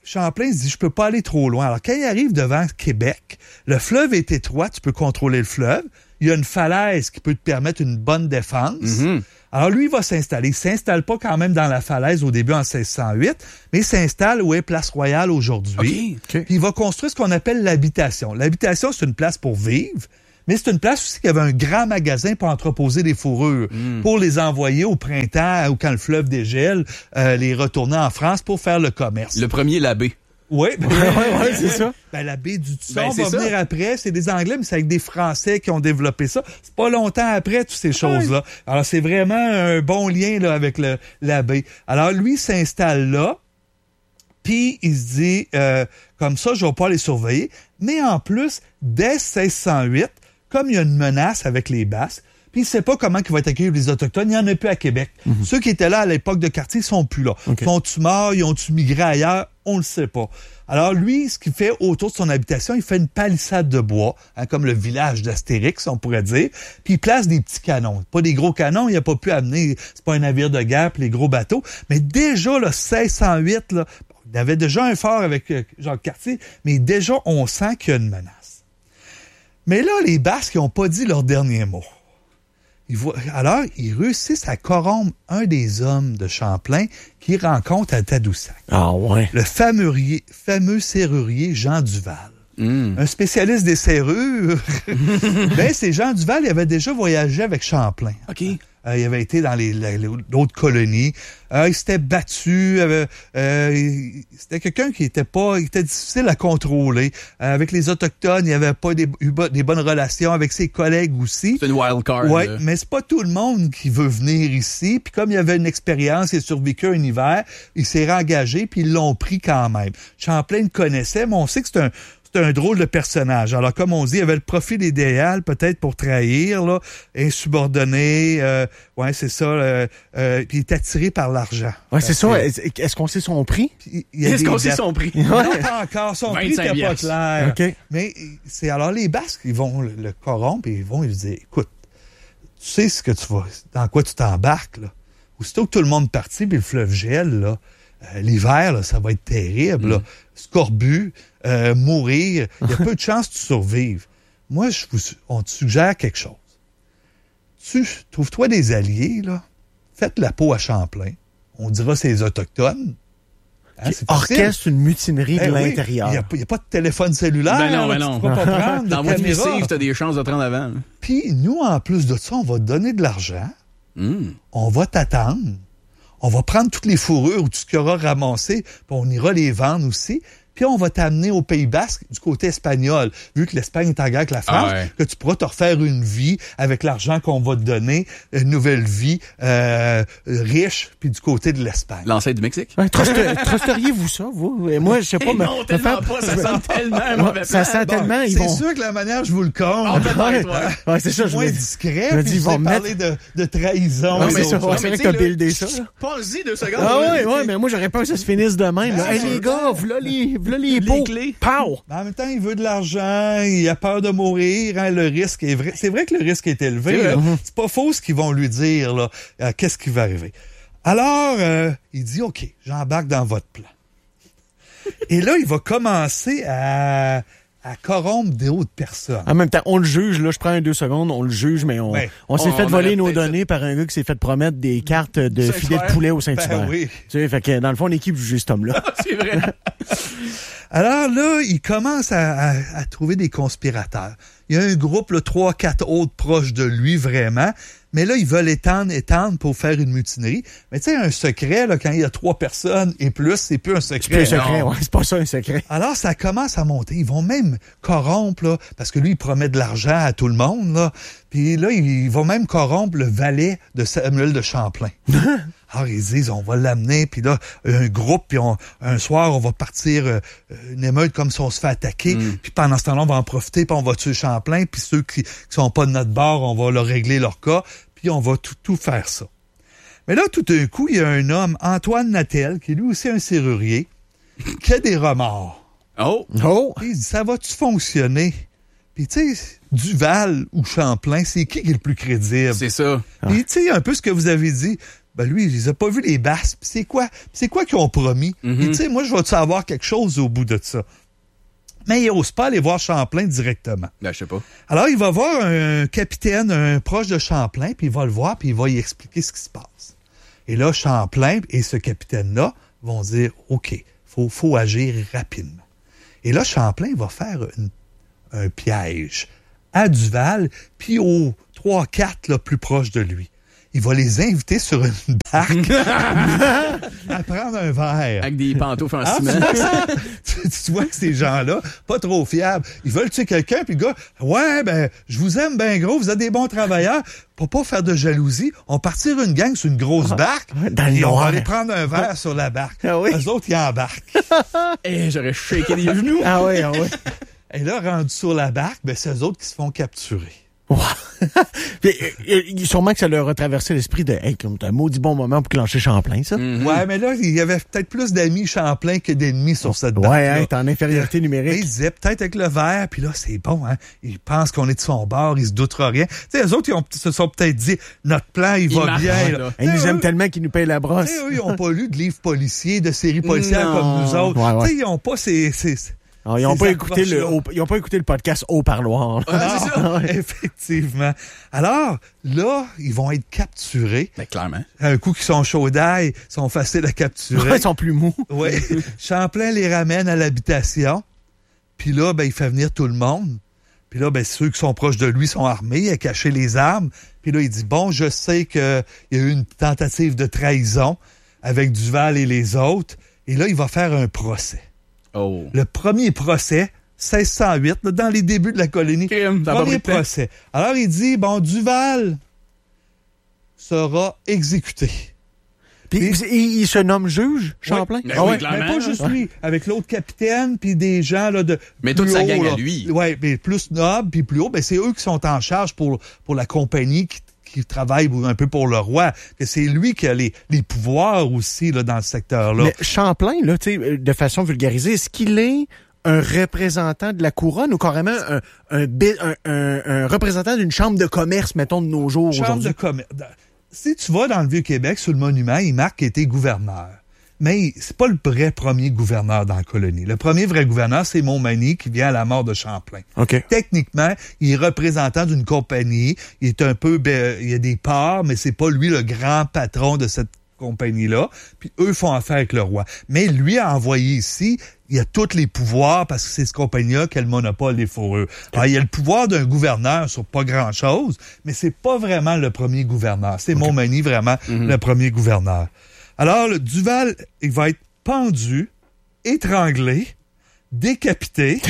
Champlain se dit, je peux pas aller trop loin. Alors, quand il arrive devant Québec, le fleuve est étroit, tu peux contrôler le fleuve. Il y a une falaise qui peut te permettre une bonne défense.
Mm-hmm.
Alors, lui, il va s'installer. Il s'installe pas quand même dans la falaise au début en 1608, mais il s'installe où est Place Royale aujourd'hui.
Okay.
Puis il va construire ce qu'on appelle l'habitation. L'habitation, c'est une place pour vivre, mais c'est une place aussi qui avait un grand magasin pour entreposer des fourrures, pour les envoyer au printemps ou quand le fleuve dégèle, les retourner en France pour faire le commerce.
Le premier, l'abbé.
Oui,
ouais, c'est ça.
Ben, la baie du Tusson
Ben, c'est
va venir
ça.
après. C'est des Anglais, mais c'est avec des Français qui ont développé ça. C'est pas longtemps après, toutes ces choses-là. Alors, c'est vraiment un bon lien là avec la baie. Alors, lui s'installe là, puis il se dit, comme ça, je vais pas les surveiller. Mais en plus, dès 1608, comme il y a une menace avec les Basques, puis il sait pas comment il va être accueilli les Autochtones. Il n'y en a plus à Québec. Ceux qui étaient là à l'époque de Cartier sont plus là.
Okay.
Sont-ils morts? Ils ont-ils migré ailleurs? On le sait pas. Alors lui, ce qu'il fait autour de son habitation, il fait une palissade de bois, hein, comme le village d'Astérix, on pourrait dire. Puis il place des petits canons. Pas des gros canons, il a pas pu amener, c'est pas un navire de guerre puis les gros bateaux. Mais déjà, là, 1608, là, il avait déjà un fort avec Jacques Cartier, mais déjà, on sent qu'il y a une menace. Mais là, les Basques, ils n'ont pas dit leur dernier mot. Alors, ils réussissent à corrompre un des hommes de Champlain qu'ils rencontrent à Tadoussac.
Ah ouais.
Le fameux serrurier Jean Duval. Un spécialiste des serrures. Ben, c'est Jean Duval, il avait déjà voyagé avec Champlain.
OK.
Il avait été dans d'autres colonies. Il s'était battu. C'était quelqu'un qui était difficile à contrôler. Avec les Autochtones, il avait pas eu des bonnes relations avec ses collègues aussi.
C'est une wild card.
Oui,
là.
mais c'est pas tout le monde qui veut venir ici. Puis comme il avait une expérience, il a survécu un hiver, il s'est réengagé, puis ils l'ont pris quand même. Champlain le connaissait, mais on sait que c'est un drôle de personnage. Alors, comme on dit, il avait le profil idéal, peut-être pour trahir, là, insubordonné, ouais, c'est ça, puis il est attiré par l'argent.
Ouais, c'est ça. Est-ce qu'on sait son prix?
Est-ce qu'on sait son prix?
Non, pas encore. Son prix n'était pas
25
clair.
OK.
Mais c'est alors les Basques, ils vont le corrompre et ils vont lui dire, écoute, tu sais ce que dans quoi tu t'embarques, là. Aussitôt que tout le monde partit, puis le fleuve gèle, là, l'hiver, là, ça va être terrible, là. Scorbut, mourir, il y a peu de chances que tu survives. Moi, on te suggère quelque chose. Trouve-toi des alliés, là. Faites la peau à Champlain. On dira c'est les Autochtones. Hein, c'est facile.
Orchestre une mutinerie de
Oui,
l'intérieur.
il n'y a pas de téléphone cellulaire.
Ben
là,
non.
Tu ne pourras pas prendre
Dans
de
votre
caméra.
missive, t'as des chances de te rendre avant.
Puis nous, en plus de ça, on va te donner de l'argent. On va t'attendre. On va prendre toutes les fourrures ou tout ce qu'il y aura ramassé, puis on ira les vendre aussi. Puis on va t'amener au Pays Basque du côté espagnol, vu que l'Espagne est en guerre avec la France, que tu pourras te refaire une vie avec l'argent qu'on va te donner, une nouvelle vie riche, puis du côté de l'Espagne.
L'ancêtre du Mexique?
Ouais, trusteriez-vous ça, vous? Et moi, je sais pas.
Non, tellement pas. Ça sent tellement un mauvais
Ça
plan.
sent tellement, ils
C'est
vont...
sûr que la manière je vous le compte,
Ouais, c'est ça,
c'est
je
moins
me dis.
discret,
je me
puis
dis,
je
ils vont
vais parler de trahison.
Ouais,
et
c'est ça,
d'autres
ouais,
choses.
c'est vrai que t'as buildé ça, là.
Pense-y 2 secondes.
Ah ouais, mais moi, j'aurais peur que ça se finisse de même, là. Hey, les gars, v'là les pots.
clés.
Pow!
Mais en même temps, il veut de l'argent, il a peur de mourir, hein, le risque est vrai. C'est vrai que le risque est élevé. Là. C'est pas faux ce qu'ils vont lui dire, là. Qu'est-ce qui va arriver. Alors, il dit, OK, j'embarque dans votre plan. Et là, il va commencer à corrompre d'autres personnes.
En même temps, on le juge, là, je prends 2 secondes, on le juge, mais on s'est fait voler nos données par un gars qui s'est fait promettre des cartes de filet de poulet au Saint-Hubert.
Ben oui.
Tu sais, fait que dans le fond, on est qui pour juger cet homme-là?
C'est vrai.
Alors là, il commence à trouver des conspirateurs. Il y a un groupe, 3-4 autres proches de lui, vraiment. Mais là, ils veulent étendre pour faire une mutinerie. Mais tu sais, un secret, là, quand il y a 3 personnes et plus, c'est plus un secret.
C'est plus un secret, ouais, c'est pas ça un secret.
Alors, ça commence à monter. Ils vont même corrompre, là, parce que lui, il promet de l'argent à tout le monde, là. Puis là, ils vont même corrompre le valet de Samuel de Champlain. Alors, ils disent, on va l'amener, puis là, un groupe, puis un soir, on va partir une émeute comme si on se fait attaquer, puis pendant ce temps-là, on va en profiter, puis on va tuer Champlain, puis ceux qui sont pas de notre bord, on va leur régler leur cas, puis on va tout faire ça. Mais là, tout d'un coup, il y a un homme, Antoine Natel, qui est lui aussi un serrurier, qui a des remords.
Oh!
Oh!
Puis il dit, ça va-tu fonctionner? Puis Puis, tu sais, Duval ou Champlain, c'est qui est le plus crédible?
C'est ça.
Puis, tu sais, un peu ce que vous avez dit, ben lui, il a pas vu les basses. Puis c'est quoi qu'ils ont promis? Puis, tu sais, moi, je vais savoir quelque chose au bout de ça. Mais il n'ose pas aller voir Champlain directement.
Ben, je sais pas.
Alors, il va voir un capitaine, un proche de Champlain, puis il va le voir, puis il va y expliquer ce qui se passe. Et là, Champlain et ce capitaine-là vont dire, OK, faut agir rapidement. Et là, Champlain va faire un piège à Duval, puis aux 3-4 plus proches de lui. Il va les inviter sur une barque à prendre un verre.
Avec des pantoufles en ciment.
Tu vois que ces gens-là, pas trop fiables, ils veulent tuer quelqu'un, puis le gars, ouais, ben, je vous aime bien gros, vous êtes des bons travailleurs. Pour pas faire de jalousie, on partira une gang sur une grosse barque, et on va aller prendre un verre sur la barque.
Ah oui?
Les autres, ils embarquent.
Et j'aurais shaké les genoux.
Ah oui, ah oui.
Et là, rendu sur la barque, ben, c'est eux autres qui se font capturer.
Wow. Puis, sûrement que ça leur a traversé l'esprit de « Hey, comme t'as un maudit bon moment pour clencher Champlain, ça.
Ouais, mais là, il y avait peut-être plus d'amis Champlain que d'ennemis sur cette barque.
Ouais, hein, t'es en infériorité numérique.
Mais il disait peut-être avec le verre, puis là, c'est bon, hein. Ils pensent qu'on est de son bord, ils se doutera rien. Tu sais, eux autres, se sont peut-être dit, notre plan, il va
marche,
bien,
là.
Ils nous aiment tellement qu'ils nous payent la brosse.
Eux, ils n'ont pas lu de livres policiers, de séries policières
Non.
comme nous autres.
Ouais, ouais.
Tu sais, ils n'ont pas ces
Alors, ils n'ont pas écouté
approches-là.
le podcast Au Parloir.
C'est ça.
Effectivement. Alors, là, ils vont être capturés.
Ben, clairement.
Un coup qu'ils sont chauds d'ail, sont faciles à capturer.
Ils sont plus mous.
Oui. Champlain les ramène à l'habitation. Puis là, ben, il fait venir tout le monde. Puis là, ben, ceux qui sont proches de lui sont armés, il a caché les armes. Puis là, il dit, bon, je sais qu'il y a eu une tentative de trahison avec Duval et les autres. Et là, il va faire un procès.
Oh.
Le premier procès, 1608, là, dans les débuts de la colonie.
Crime, ça a pas
Premier
pris de temps.
procès. Alors, il dit, bon, Duval sera exécuté.
Puis, il se nomme juge, Champlain?
Ben
Ah
oui,
ouais,
clairement.
mais pas juste lui, avec l'autre capitaine, puis des gens là de
Mais
plus
toute sa
haut,
gang
là.
à lui.
Ouais, mais plus noble, puis plus haut, ben c'est eux qui sont en charge pour la compagnie qui travaille un peu pour le roi. Que c'est lui qui a les pouvoirs aussi là dans ce secteur-là.
Mais Champlain, là, tu sais, de façon vulgarisée, est-ce qu'il est un représentant de la couronne ou carrément un représentant d'une chambre de commerce, mettons, de nos jours
Chambre
aujourd'hui?
de commerce. Si tu vas dans le Vieux-Québec, sur le monument, il marque qu'il était gouverneur. Mais c'est pas le vrai premier gouverneur dans la colonie. Le premier vrai gouverneur, c'est Montmagny qui vient à la mort de Champlain.
OK.
Techniquement, il est représentant d'une compagnie. Il est un peu, il y a des parts, mais c'est pas lui le grand patron de cette compagnie-là. Puis eux font affaire avec le roi. Mais lui a envoyé ici, il a tous les pouvoirs parce que c'est cette compagnie-là qui a le monopole des fourrures. Alors, il y a le pouvoir d'un gouverneur sur pas grand-chose, mais c'est pas vraiment le premier gouverneur. C'est Montmagny vraiment le premier gouverneur. Alors, le Duval, il va être pendu, étranglé, décapité,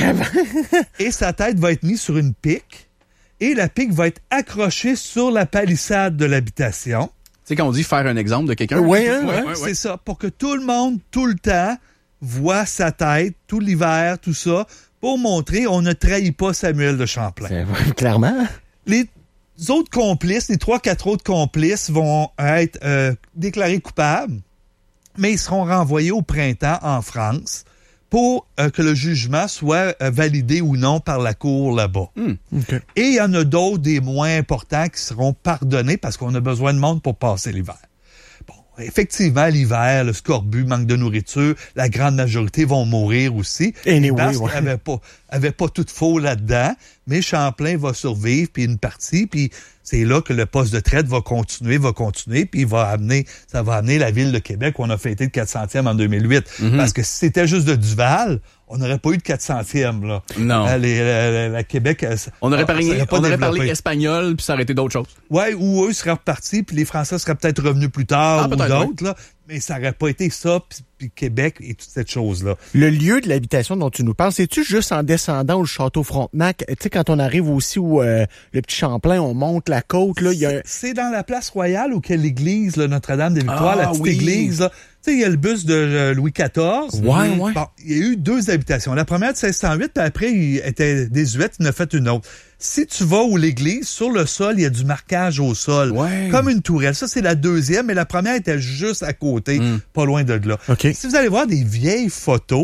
et sa tête va être mise sur une pique, et la pique va être accrochée sur la palissade de l'habitation.
Tu sais, quand on dit faire un exemple de quelqu'un.
Ouais, hein,
ouais.
C'est ça, pour que tout le monde, tout le temps, voit sa tête, tout l'hiver, tout ça, pour montrer on ne trahit pas Samuel de Champlain.
Clairement.
Les autres complices, les 3-4 autres complices vont être déclarés coupables, mais ils seront renvoyés au printemps en France pour que le jugement soit validé ou non par la cour là-bas.
Okay.
Et il y en a d'autres, des moins importants, qui seront pardonnés parce qu'on a besoin de monde pour passer l'hiver. Bon, effectivement, l'hiver, le scorbut, manque de nourriture, la grande majorité vont mourir aussi.
Anyway,
parce
ouais.
qu'il avait pas tout faux là-dedans, mais Champlain va survivre, puis une partie, puis c'est là que le poste de traite va continuer, puis ça va amener la ville de Québec où on a fêté le 400e en 2008. Parce que si c'était juste de Duval, on n'aurait pas eu de 400e, là.
Non.
La Québec...
On aurait
développé.
parlé espagnol, puis ça aurait été d'autres choses.
Ouais, ou eux seraient repartis, puis les Français seraient peut-être revenus plus tard, ou
peut-être,
d'autres, là. Mais ça n'aurait pas été ça, puis Québec et toute cette chose-là.
Le lieu de l'habitation dont tu nous parles, c'est-tu juste en descendant au château Frontenac? Tu sais, quand on arrive aussi où le petit Champlain, on monte la côte, là, il y a...
C'est dans la place Royale où il y a l'église, là, Notre-Dame-des-Victoires, la petite
oui.
église, là. Tu sais, il y a le bus de Louis XIV.
Ouais.
Bon, il y a eu 2 habitations. La première de 1608, puis après, il était désuète, il en a fait une autre. Si tu vas où l'église, sur le sol, il y a du marquage au sol.
Ouais.
Comme une tourelle. Ça, c'est la deuxième, mais la première était juste à côté, pas loin de là.
OK.
Si vous allez voir des vieilles photos,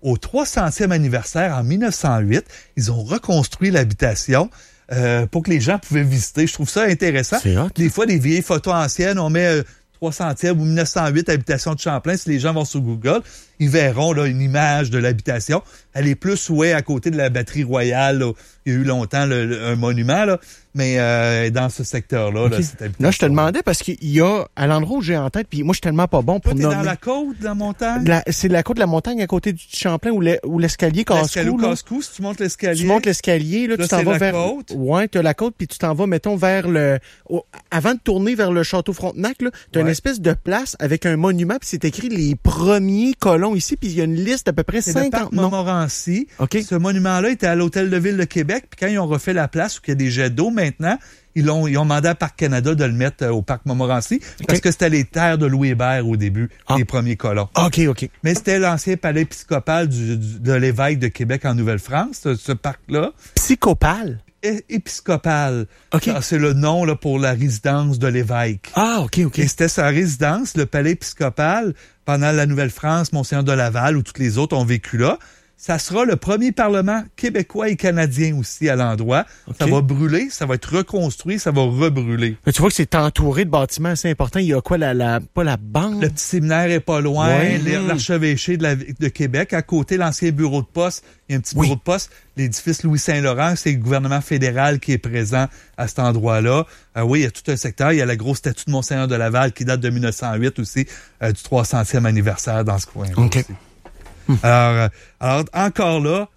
au 300e anniversaire, en 1908, ils ont reconstruit l'habitation pour que les gens pouvaient visiter. Je trouve ça intéressant.
C'est hot.
Des fois, des vieilles photos anciennes, on met 300e ou 1908 habitation de Champlain. Si les gens vont sur Google, ils verront là, une image de l'habitation. Elle est plus à côté de la batterie royale. Là. Il y a eu longtemps un monument, là, mais dans ce secteur-là,
Okay.
là, cette habitation.
Là, je te demandais parce qu'il y a, à l'endroit où j'ai en tête, puis moi, je suis tellement pas bon pour
Toi, t'es
nommer.
dans la côte, dans la montagne?
C'est la côte de la montagne à côté du Champlain où l'escalier
L'escalier
casse-cou. là.
casse-cou, si tu montes l'escalier.
Tu montes l'escalier, là,
Là,
tu t'en
c'est
vas
la
vers.
côte.
Ouais, t'as la côte, puis tu t'en vas, mettons, vers avant de tourner vers le château Frontenac, là, t'as une espèce de place avec un monument, puis c'est écrit les premiers colons ici, puis il y a une liste d'à peu près
C'est le
50
parc
noms.
Montmorency.
OK.
Ce monument-là était à l'Hôtel de Ville de Québec. Puis quand ils ont refait la place où il y a des jets d'eau maintenant, ils ont demandé à Parc Canada de le mettre au parc Montmorency parce que c'était les terres de Louis Hébert au début, les premiers colons.
OK.
Mais c'était l'ancien palais épiscopal de l'évêque de Québec en Nouvelle-France, ce parc-là.
Psychopale.
Épiscopal.
OK.
C'est le nom là, pour la résidence de l'évêque.
Ah, OK.
Et c'était sa résidence, le palais épiscopal, pendant la Nouvelle-France, Monseigneur de Laval, où toutes les autres ont vécu là. Ça sera le premier parlement québécois et canadien aussi à l'endroit.
Okay.
Ça va brûler, ça va être reconstruit, ça va rebrûler.
Mais tu vois que c'est entouré de bâtiments assez importants. Il y a quoi, pas la banque?
Le petit séminaire est pas loin,
Ouais.
l'archevêché de Québec. À côté, l'ancien bureau de poste, il y a un petit bureau de poste. L'édifice Louis-Saint-Laurent, c'est le gouvernement fédéral qui est présent à cet endroit-là. Oui, il y a tout un secteur. Il y a la grosse statue de Monseigneur de Laval qui date de 1908 aussi, du 300e anniversaire dans ce coin-là
OK.
aussi. Alors, encore là,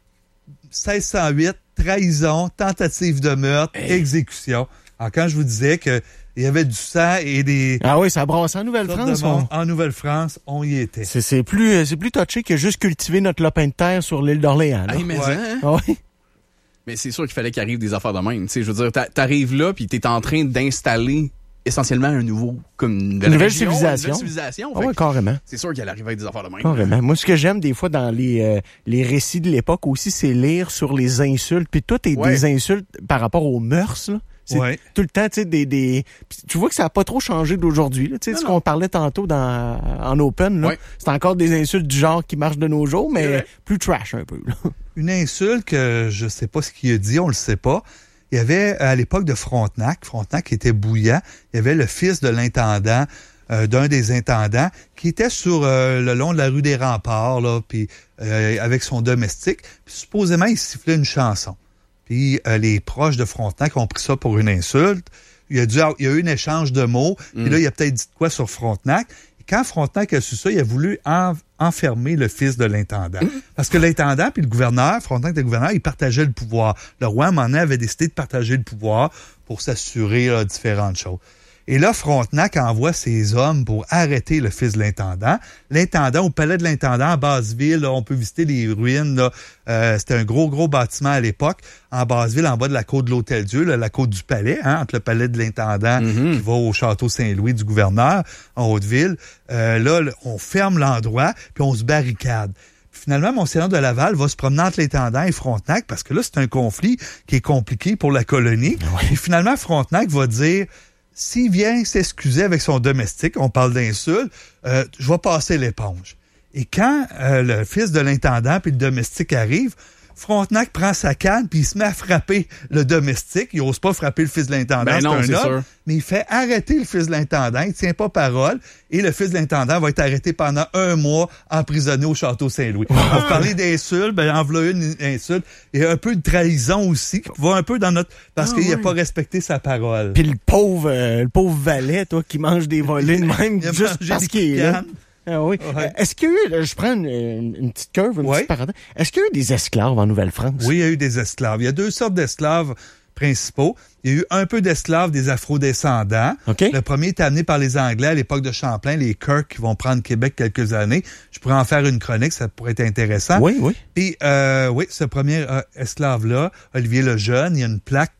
1608, trahison, tentative de meurtre, exécution. Alors, quand je vous disais que il y avait du sang et des...
Ah oui, ça brasse en Nouvelle-France.
En Nouvelle-France, on y était.
C'est plus touché que juste cultiver notre lopin de terre sur l'île d'Orléans. Là.
Hey, mais
Ouais.
hein?
Ah oui.
Mais c'est sûr qu'il fallait qu'il arrive des affaires de même. Tu sais, je veux dire, t'arrives là, puis t'es en train d'installer essentiellement un nouveau, comme
Une nouvelle civilisation.
Une nouvelle civilisation.
Ah
Fait
ouais,
que
carrément.
c'est sûr qu'il allait arriver avec des affaires de même.
Carrément. Moi, ce que j'aime des fois dans les récits de l'époque aussi, c'est lire sur les insultes. Puis tout est des insultes par rapport aux mœurs, là. C'est tout le temps, tu sais, tu vois que ça n'a pas trop changé d'aujourd'hui, là. Tu sais, ce qu'on parlait tantôt en open, là.
Ouais.
C'est encore des insultes du genre qui marchent de nos jours, mais plus trash un peu, là.
Une insulte que je sais pas ce qu'il a dit, on le sait pas. Il y avait, à l'époque de Frontenac était bouillant, il y avait le fils de l'intendant, d'un des intendants, qui était sur le long de la rue des Remparts, là, puis avec son domestique. Puis supposément, il sifflait une chanson. Puis les proches de Frontenac ont pris ça pour une insulte. Il y a eu un échange de mots. Puis là, il a peut-être dit quoi sur Frontenac. Et quand Frontenac a su ça, il a voulu enfermer le fils de l'intendant. Parce que l'intendant puis le gouverneur, Frontenac et le gouverneur, ils partageaient le pouvoir. Le roi, à un moment donné, avait décidé de partager le pouvoir pour s'assurer différentes choses. Et là, Frontenac envoie ses hommes pour arrêter le fils de l'intendant. L'intendant, au palais de l'intendant, à Basseville, là, on peut visiter les ruines. Là. C'était un gros bâtiment à l'époque. En Basseville, en bas de la côte de l'Hôtel-Dieu, là, la côte du palais, entre le palais de l'intendant qui va au château Saint-Louis du gouverneur, en Haute-Ville. Là, on ferme l'endroit, puis on se barricade. Finalement, Monseigneur de Laval va se promener entre l'intendant et Frontenac parce que là, c'est un conflit qui est compliqué pour la colonie. Et finalement, Frontenac va dire... S'il vient s'excuser avec son domestique, on parle d'insulte, je vais passer l'éponge. Et quand le fils de l'intendant puis le domestique arrive, Frontenac prend sa canne puis il se met à frapper le domestique. Il n'ose pas frapper le fils de l'intendant,
c'est
un homme.
sûr.
Mais il fait arrêter le fils de l'intendant, il tient pas parole, et le fils de l'intendant va être arrêté pendant 1 mois, emprisonné au château Saint-Louis. On va parler d'insultes, en voilà une insulte, et un peu de trahison aussi, qui va un peu dans notre... parce qu'il n'a pas respecté sa parole.
Puis le pauvre valet, toi, qui mange des volets de même, juste parce qu'il est là. Ah oui.
Ouais.
Est-ce qu'il y a eu, je prends une petite curve, une petite parenthèse, est-ce qu'il y a eu des esclaves en Nouvelle-France?
Oui, il y a eu des esclaves. Il y a 2 sortes d'esclaves principaux. Il y a eu un peu d'esclaves des afro-descendants.
Okay.
Le premier est amené par les Anglais à l'époque de Champlain, les Kirk, qui vont prendre Québec quelques années. Je pourrais en faire une chronique, ça pourrait être intéressant.
Oui.
Puis, ce premier esclave-là, Olivier Lejeune, il y a une plaque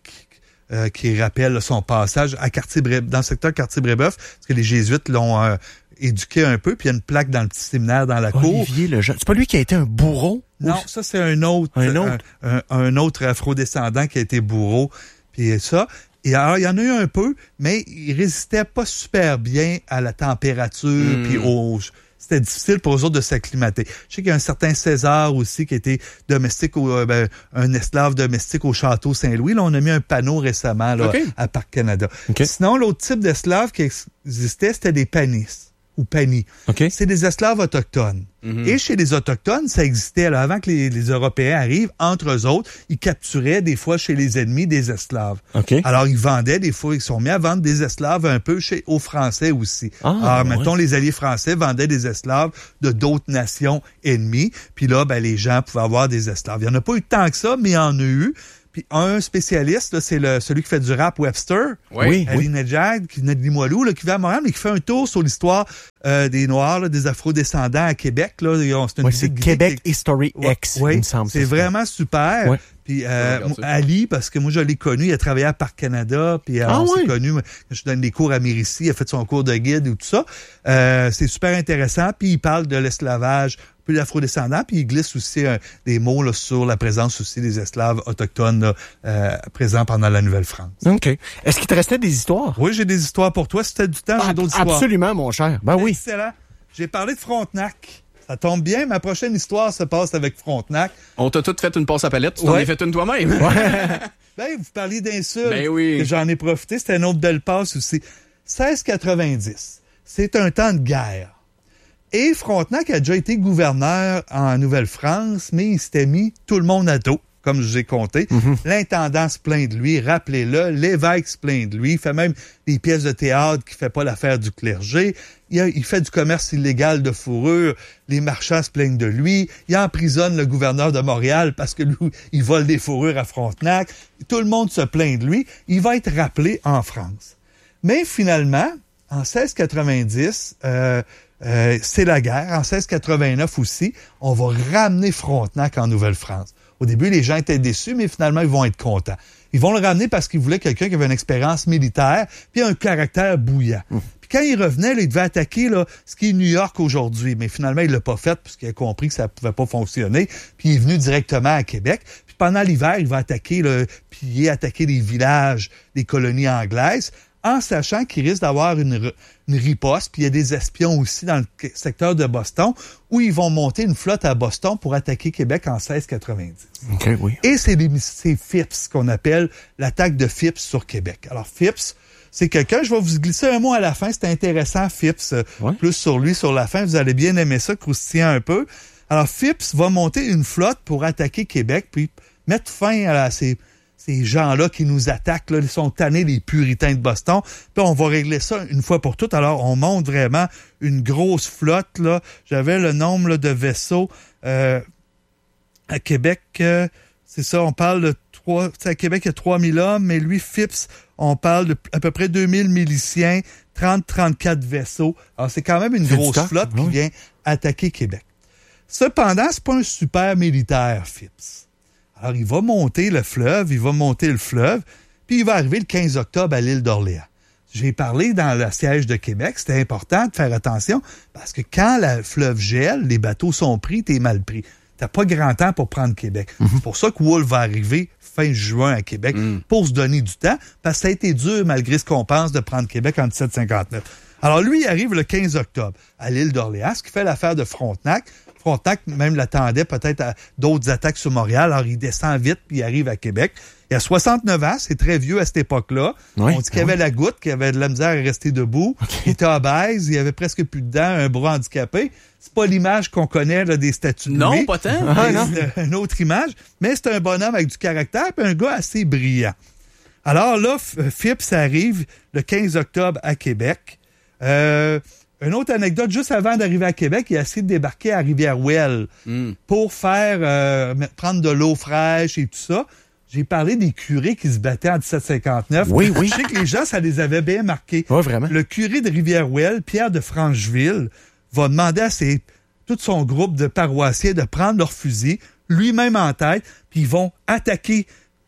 qui rappelle son passage à dans le secteur Cartier-Brébeuf, parce que les Jésuites l'ont éduqué un peu, puis il y a une plaque dans le petit séminaire dans la cour.
Olivier Lejeune. C'est pas lui qui a été un bourreau?
Non, ça c'est un autre afro-descendant qui a été bourreau. Puis ça. Et alors, il y en a eu un peu, mais il résistait pas super bien à la température, puis c'était difficile pour eux autres de s'acclimater. Je sais qu'il y a un certain César aussi qui était domestique, un esclave domestique au Château Saint-Louis. Là, on a mis un panneau récemment là, à Parc Canada. Sinon, l'autre type d'esclave qui existait, c'était des panis ou panis. C'est des esclaves autochtones. Et chez les Autochtones, ça existait. Là, avant que les Européens arrivent, entre eux autres, ils capturaient des fois chez les ennemis des esclaves. Alors, ils vendaient, des fois, ils sont mis à vendre des esclaves un peu aux Français aussi. Alors, mettons, les alliés français vendaient des esclaves de d'autres nations ennemies. Puis là, ben, les gens pouvaient avoir des esclaves. Il n'y en a pas eu tant que ça, mais il y en a eu. Puis un spécialiste, là, c'est celui qui fait du rap, Webster. Ali Nejad, qui venait de Limoilou, là, qui vit à Montréal, mais qui fait un tour sur l'histoire des Noirs, là, des Afro-descendants à Québec. Là.
C'est Québec History X, il me semble.
C'est vraiment super. Puis Ali, parce que moi, je l'ai connu, il a travaillé à Parc Canada, puis on s'est connu, je donne des cours à Mérici, il a fait son cours de guide et tout ça. C'est super intéressant, puis il parle de l'esclavage, plus l'afro-descendant, puis il glisse aussi des mots là, sur la présence aussi des esclaves autochtones là, présents pendant la Nouvelle-France.
OK. Est-ce qu'il te restait des histoires?
Oui, j'ai des histoires pour toi. Si tu as du temps, j'ai d'autres histoires.
Absolument, mon cher. Ben oui.
Excellent. J'ai parlé de Frontenac. Ça tombe bien, ma prochaine histoire se passe avec Frontenac.
On t'a tout fait une passe à palette, tu t'en as fait une toi-même.
Ben, vous parliez d'insultes.
Ben oui.
J'en ai profité, c'était un autre belle passe aussi. 1690, c'est un temps de guerre. Et Frontenac a déjà été gouverneur en Nouvelle-France, mais il s'était mis tout le monde à dos, comme je vous ai compté. L'intendant se plaint de lui, rappelez-le. L'évêque se plaint de lui. Il fait même des pièces de théâtre qui fait pas l'affaire du clergé. Il fait du commerce illégal de fourrure. Les marchands se plaignent de lui. Il emprisonne le gouverneur de Montréal parce que lui, il vole des fourrures à Frontenac. Tout le monde se plaint de lui. Il va être rappelé en France. Mais finalement, en 1690... c'est la guerre. En 1689 aussi, on va ramener Frontenac en Nouvelle-France. Au début, les gens étaient déçus, mais finalement, ils vont être contents. Ils vont le ramener parce qu'ils voulaient quelqu'un qui avait une expérience militaire puis un caractère bouillant. Puis quand il revenait, là, il devait attaquer là, ce qui est New York aujourd'hui. Mais finalement, il l'a pas fait puisqu'il a compris que ça pouvait pas fonctionner. Puis il est venu directement à Québec. Puis pendant l'hiver, il va attaquer, attaquer des villages, des colonies anglaises, en sachant qu'il risque d'avoir une riposte, puis il y a des espions aussi dans le secteur de Boston, où ils vont monter une flotte à Boston pour attaquer Québec en 1690. Et c'est Phipps qu'on appelle l'attaque de Phipps sur Québec. Alors Phipps, c'est quelqu'un, je vais vous glisser un mot à la fin, c'est intéressant, Phipps, plus sur lui, sur la fin, vous allez bien aimer ça, croustillant un peu. Alors Phipps va monter une flotte pour attaquer Québec, puis mettre fin à ces gens-là qui nous attaquent, là, ils sont tannés, les puritains de Boston. Puis on va régler ça une fois pour toutes. Alors, on monte vraiment une grosse flotte. Là. J'avais le nombre là, de vaisseaux à Québec. C'est ça, on parle de à Québec, il y a 3000 hommes, mais lui, Phipps, on parle de à peu près 2000 miliciens, 34 vaisseaux. Alors, c'est quand même une grosse flotte qui vient attaquer Québec. Cependant, c'est pas un super militaire, Phipps. Alors, il va monter le fleuve, puis il va arriver le 15 octobre à l'île d'Orléans. J'ai parlé dans le siège de Québec, c'était important de faire attention, parce que quand le fleuve gèle, les bateaux sont pris, t'es mal pris. T'as pas grand temps pour prendre Québec. C'est pour ça que Wolfe va arriver fin juin à Québec, pour se donner du temps, parce que ça a été dur, malgré ce qu'on pense, de prendre Québec en 1759. Alors, lui, il arrive le 15 octobre à l'île d'Orléans, ce qui fait l'affaire de Frontenac. Frontenac même l'attendait peut-être à d'autres attaques sur Montréal. Alors, il descend vite puis il arrive à Québec. Il a 69 ans, c'est très vieux à cette époque-là. On dit qu'il avait la goutte, qu'il avait de la misère à rester debout. Il était obèse, il avait presque plus de dents, un bras handicapé. C'est pas l'image qu'on connaît là, des statues de lui.
Non, pas tant.
C'est une autre image. Mais c'est un bonhomme avec du caractère et un gars assez brillant. Alors là, Phipps arrive le 15 octobre à Québec. Une autre anecdote, juste avant d'arriver à Québec, il a essayé de débarquer à Rivière-Ouelle pour faire prendre de l'eau fraîche et tout ça. J'ai parlé des curés qui se battaient en 1759.
Oui.
Je sais que les gens, ça les avait bien marqués.
Oui, vraiment.
Le curé de Rivière-Ouelle, Pierre de Francheville, va demander à tout son groupe de paroissiens de prendre leurs fusils, lui-même en tête, puis ils vont attaquer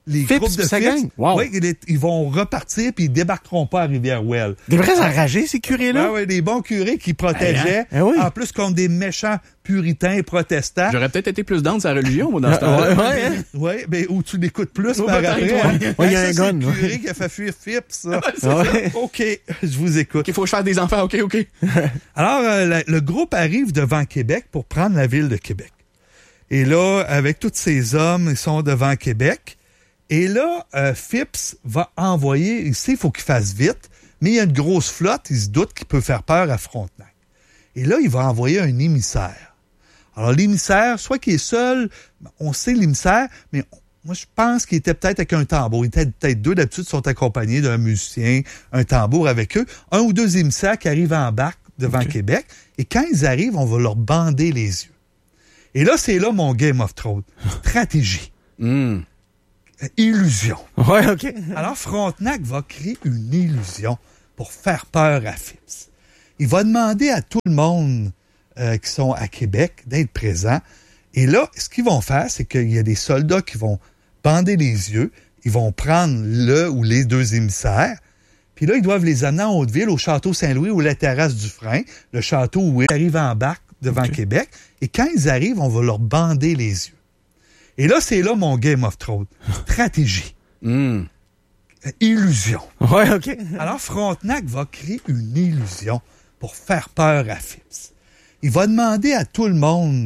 les
Phipps,
groupes de
sa
Phipps,
gang? Wow.
oui, ils vont repartir puis ils débarqueront pas à Rivière-Ouelle.
Des vrais enragés, ces curés-là?
Oui, des bons curés qui protégeaient,
oui.
en plus contre des méchants puritains et protestants.
J'aurais peut-être été plus dans sa religion, moi, dans ce temps-là.
Oui, mais où tu l'écoutes plus
Oh,
par
peut-être,
après.
ouais.
Hein?
Ouais, il y a un
Ça, c'est
gun,
le curé qui a fait fuir Phipps, ça.
Ouais.
OK, je vous écoute.
Il faut que je fasse des enfants, OK.
Alors, le groupe arrive devant Québec pour prendre la ville de Québec. Et là, avec tous ces hommes, ils sont devant Québec. Et là, Phipps va envoyer, il sait qu'il faut qu'il fasse vite, mais il y a une grosse flotte, il se doute qu'il peut faire peur à Frontenac. Et là, il va envoyer un émissaire. Alors, l'émissaire, soit qu'il est seul, on sait l'émissaire, mais moi, je pense qu'il était peut-être avec un tambour. Il était peut-être deux, d'habitude, sont accompagnés d'un musicien, un tambour avec eux. Un ou deux émissaires qui arrivent en barque devant Québec. Et quand ils arrivent, on va leur bander les yeux. Et là, c'est là mon Game of Thrones. Stratégie. Illusion.
Ouais, OK.
Alors, Frontenac va créer une illusion pour faire peur à Phipps. Il va demander à tout le monde qui sont à Québec d'être présents. Et là, ce qu'ils vont faire, c'est qu'il y a des soldats qui vont bander les yeux. Ils vont prendre le ou les deux émissaires. Puis là, ils doivent les amener en Haute-Ville, au Château Saint-Louis ou la terrasse du Frein, le château où ils arrivent en barque devant Québec. Et quand ils arrivent, on va leur bander les yeux. Et là, c'est là mon Game of Thrones. Stratégie. Illusion.
Ouais, OK.
Alors, Frontenac va créer une illusion pour faire peur à Phipps. Il va demander à tout le monde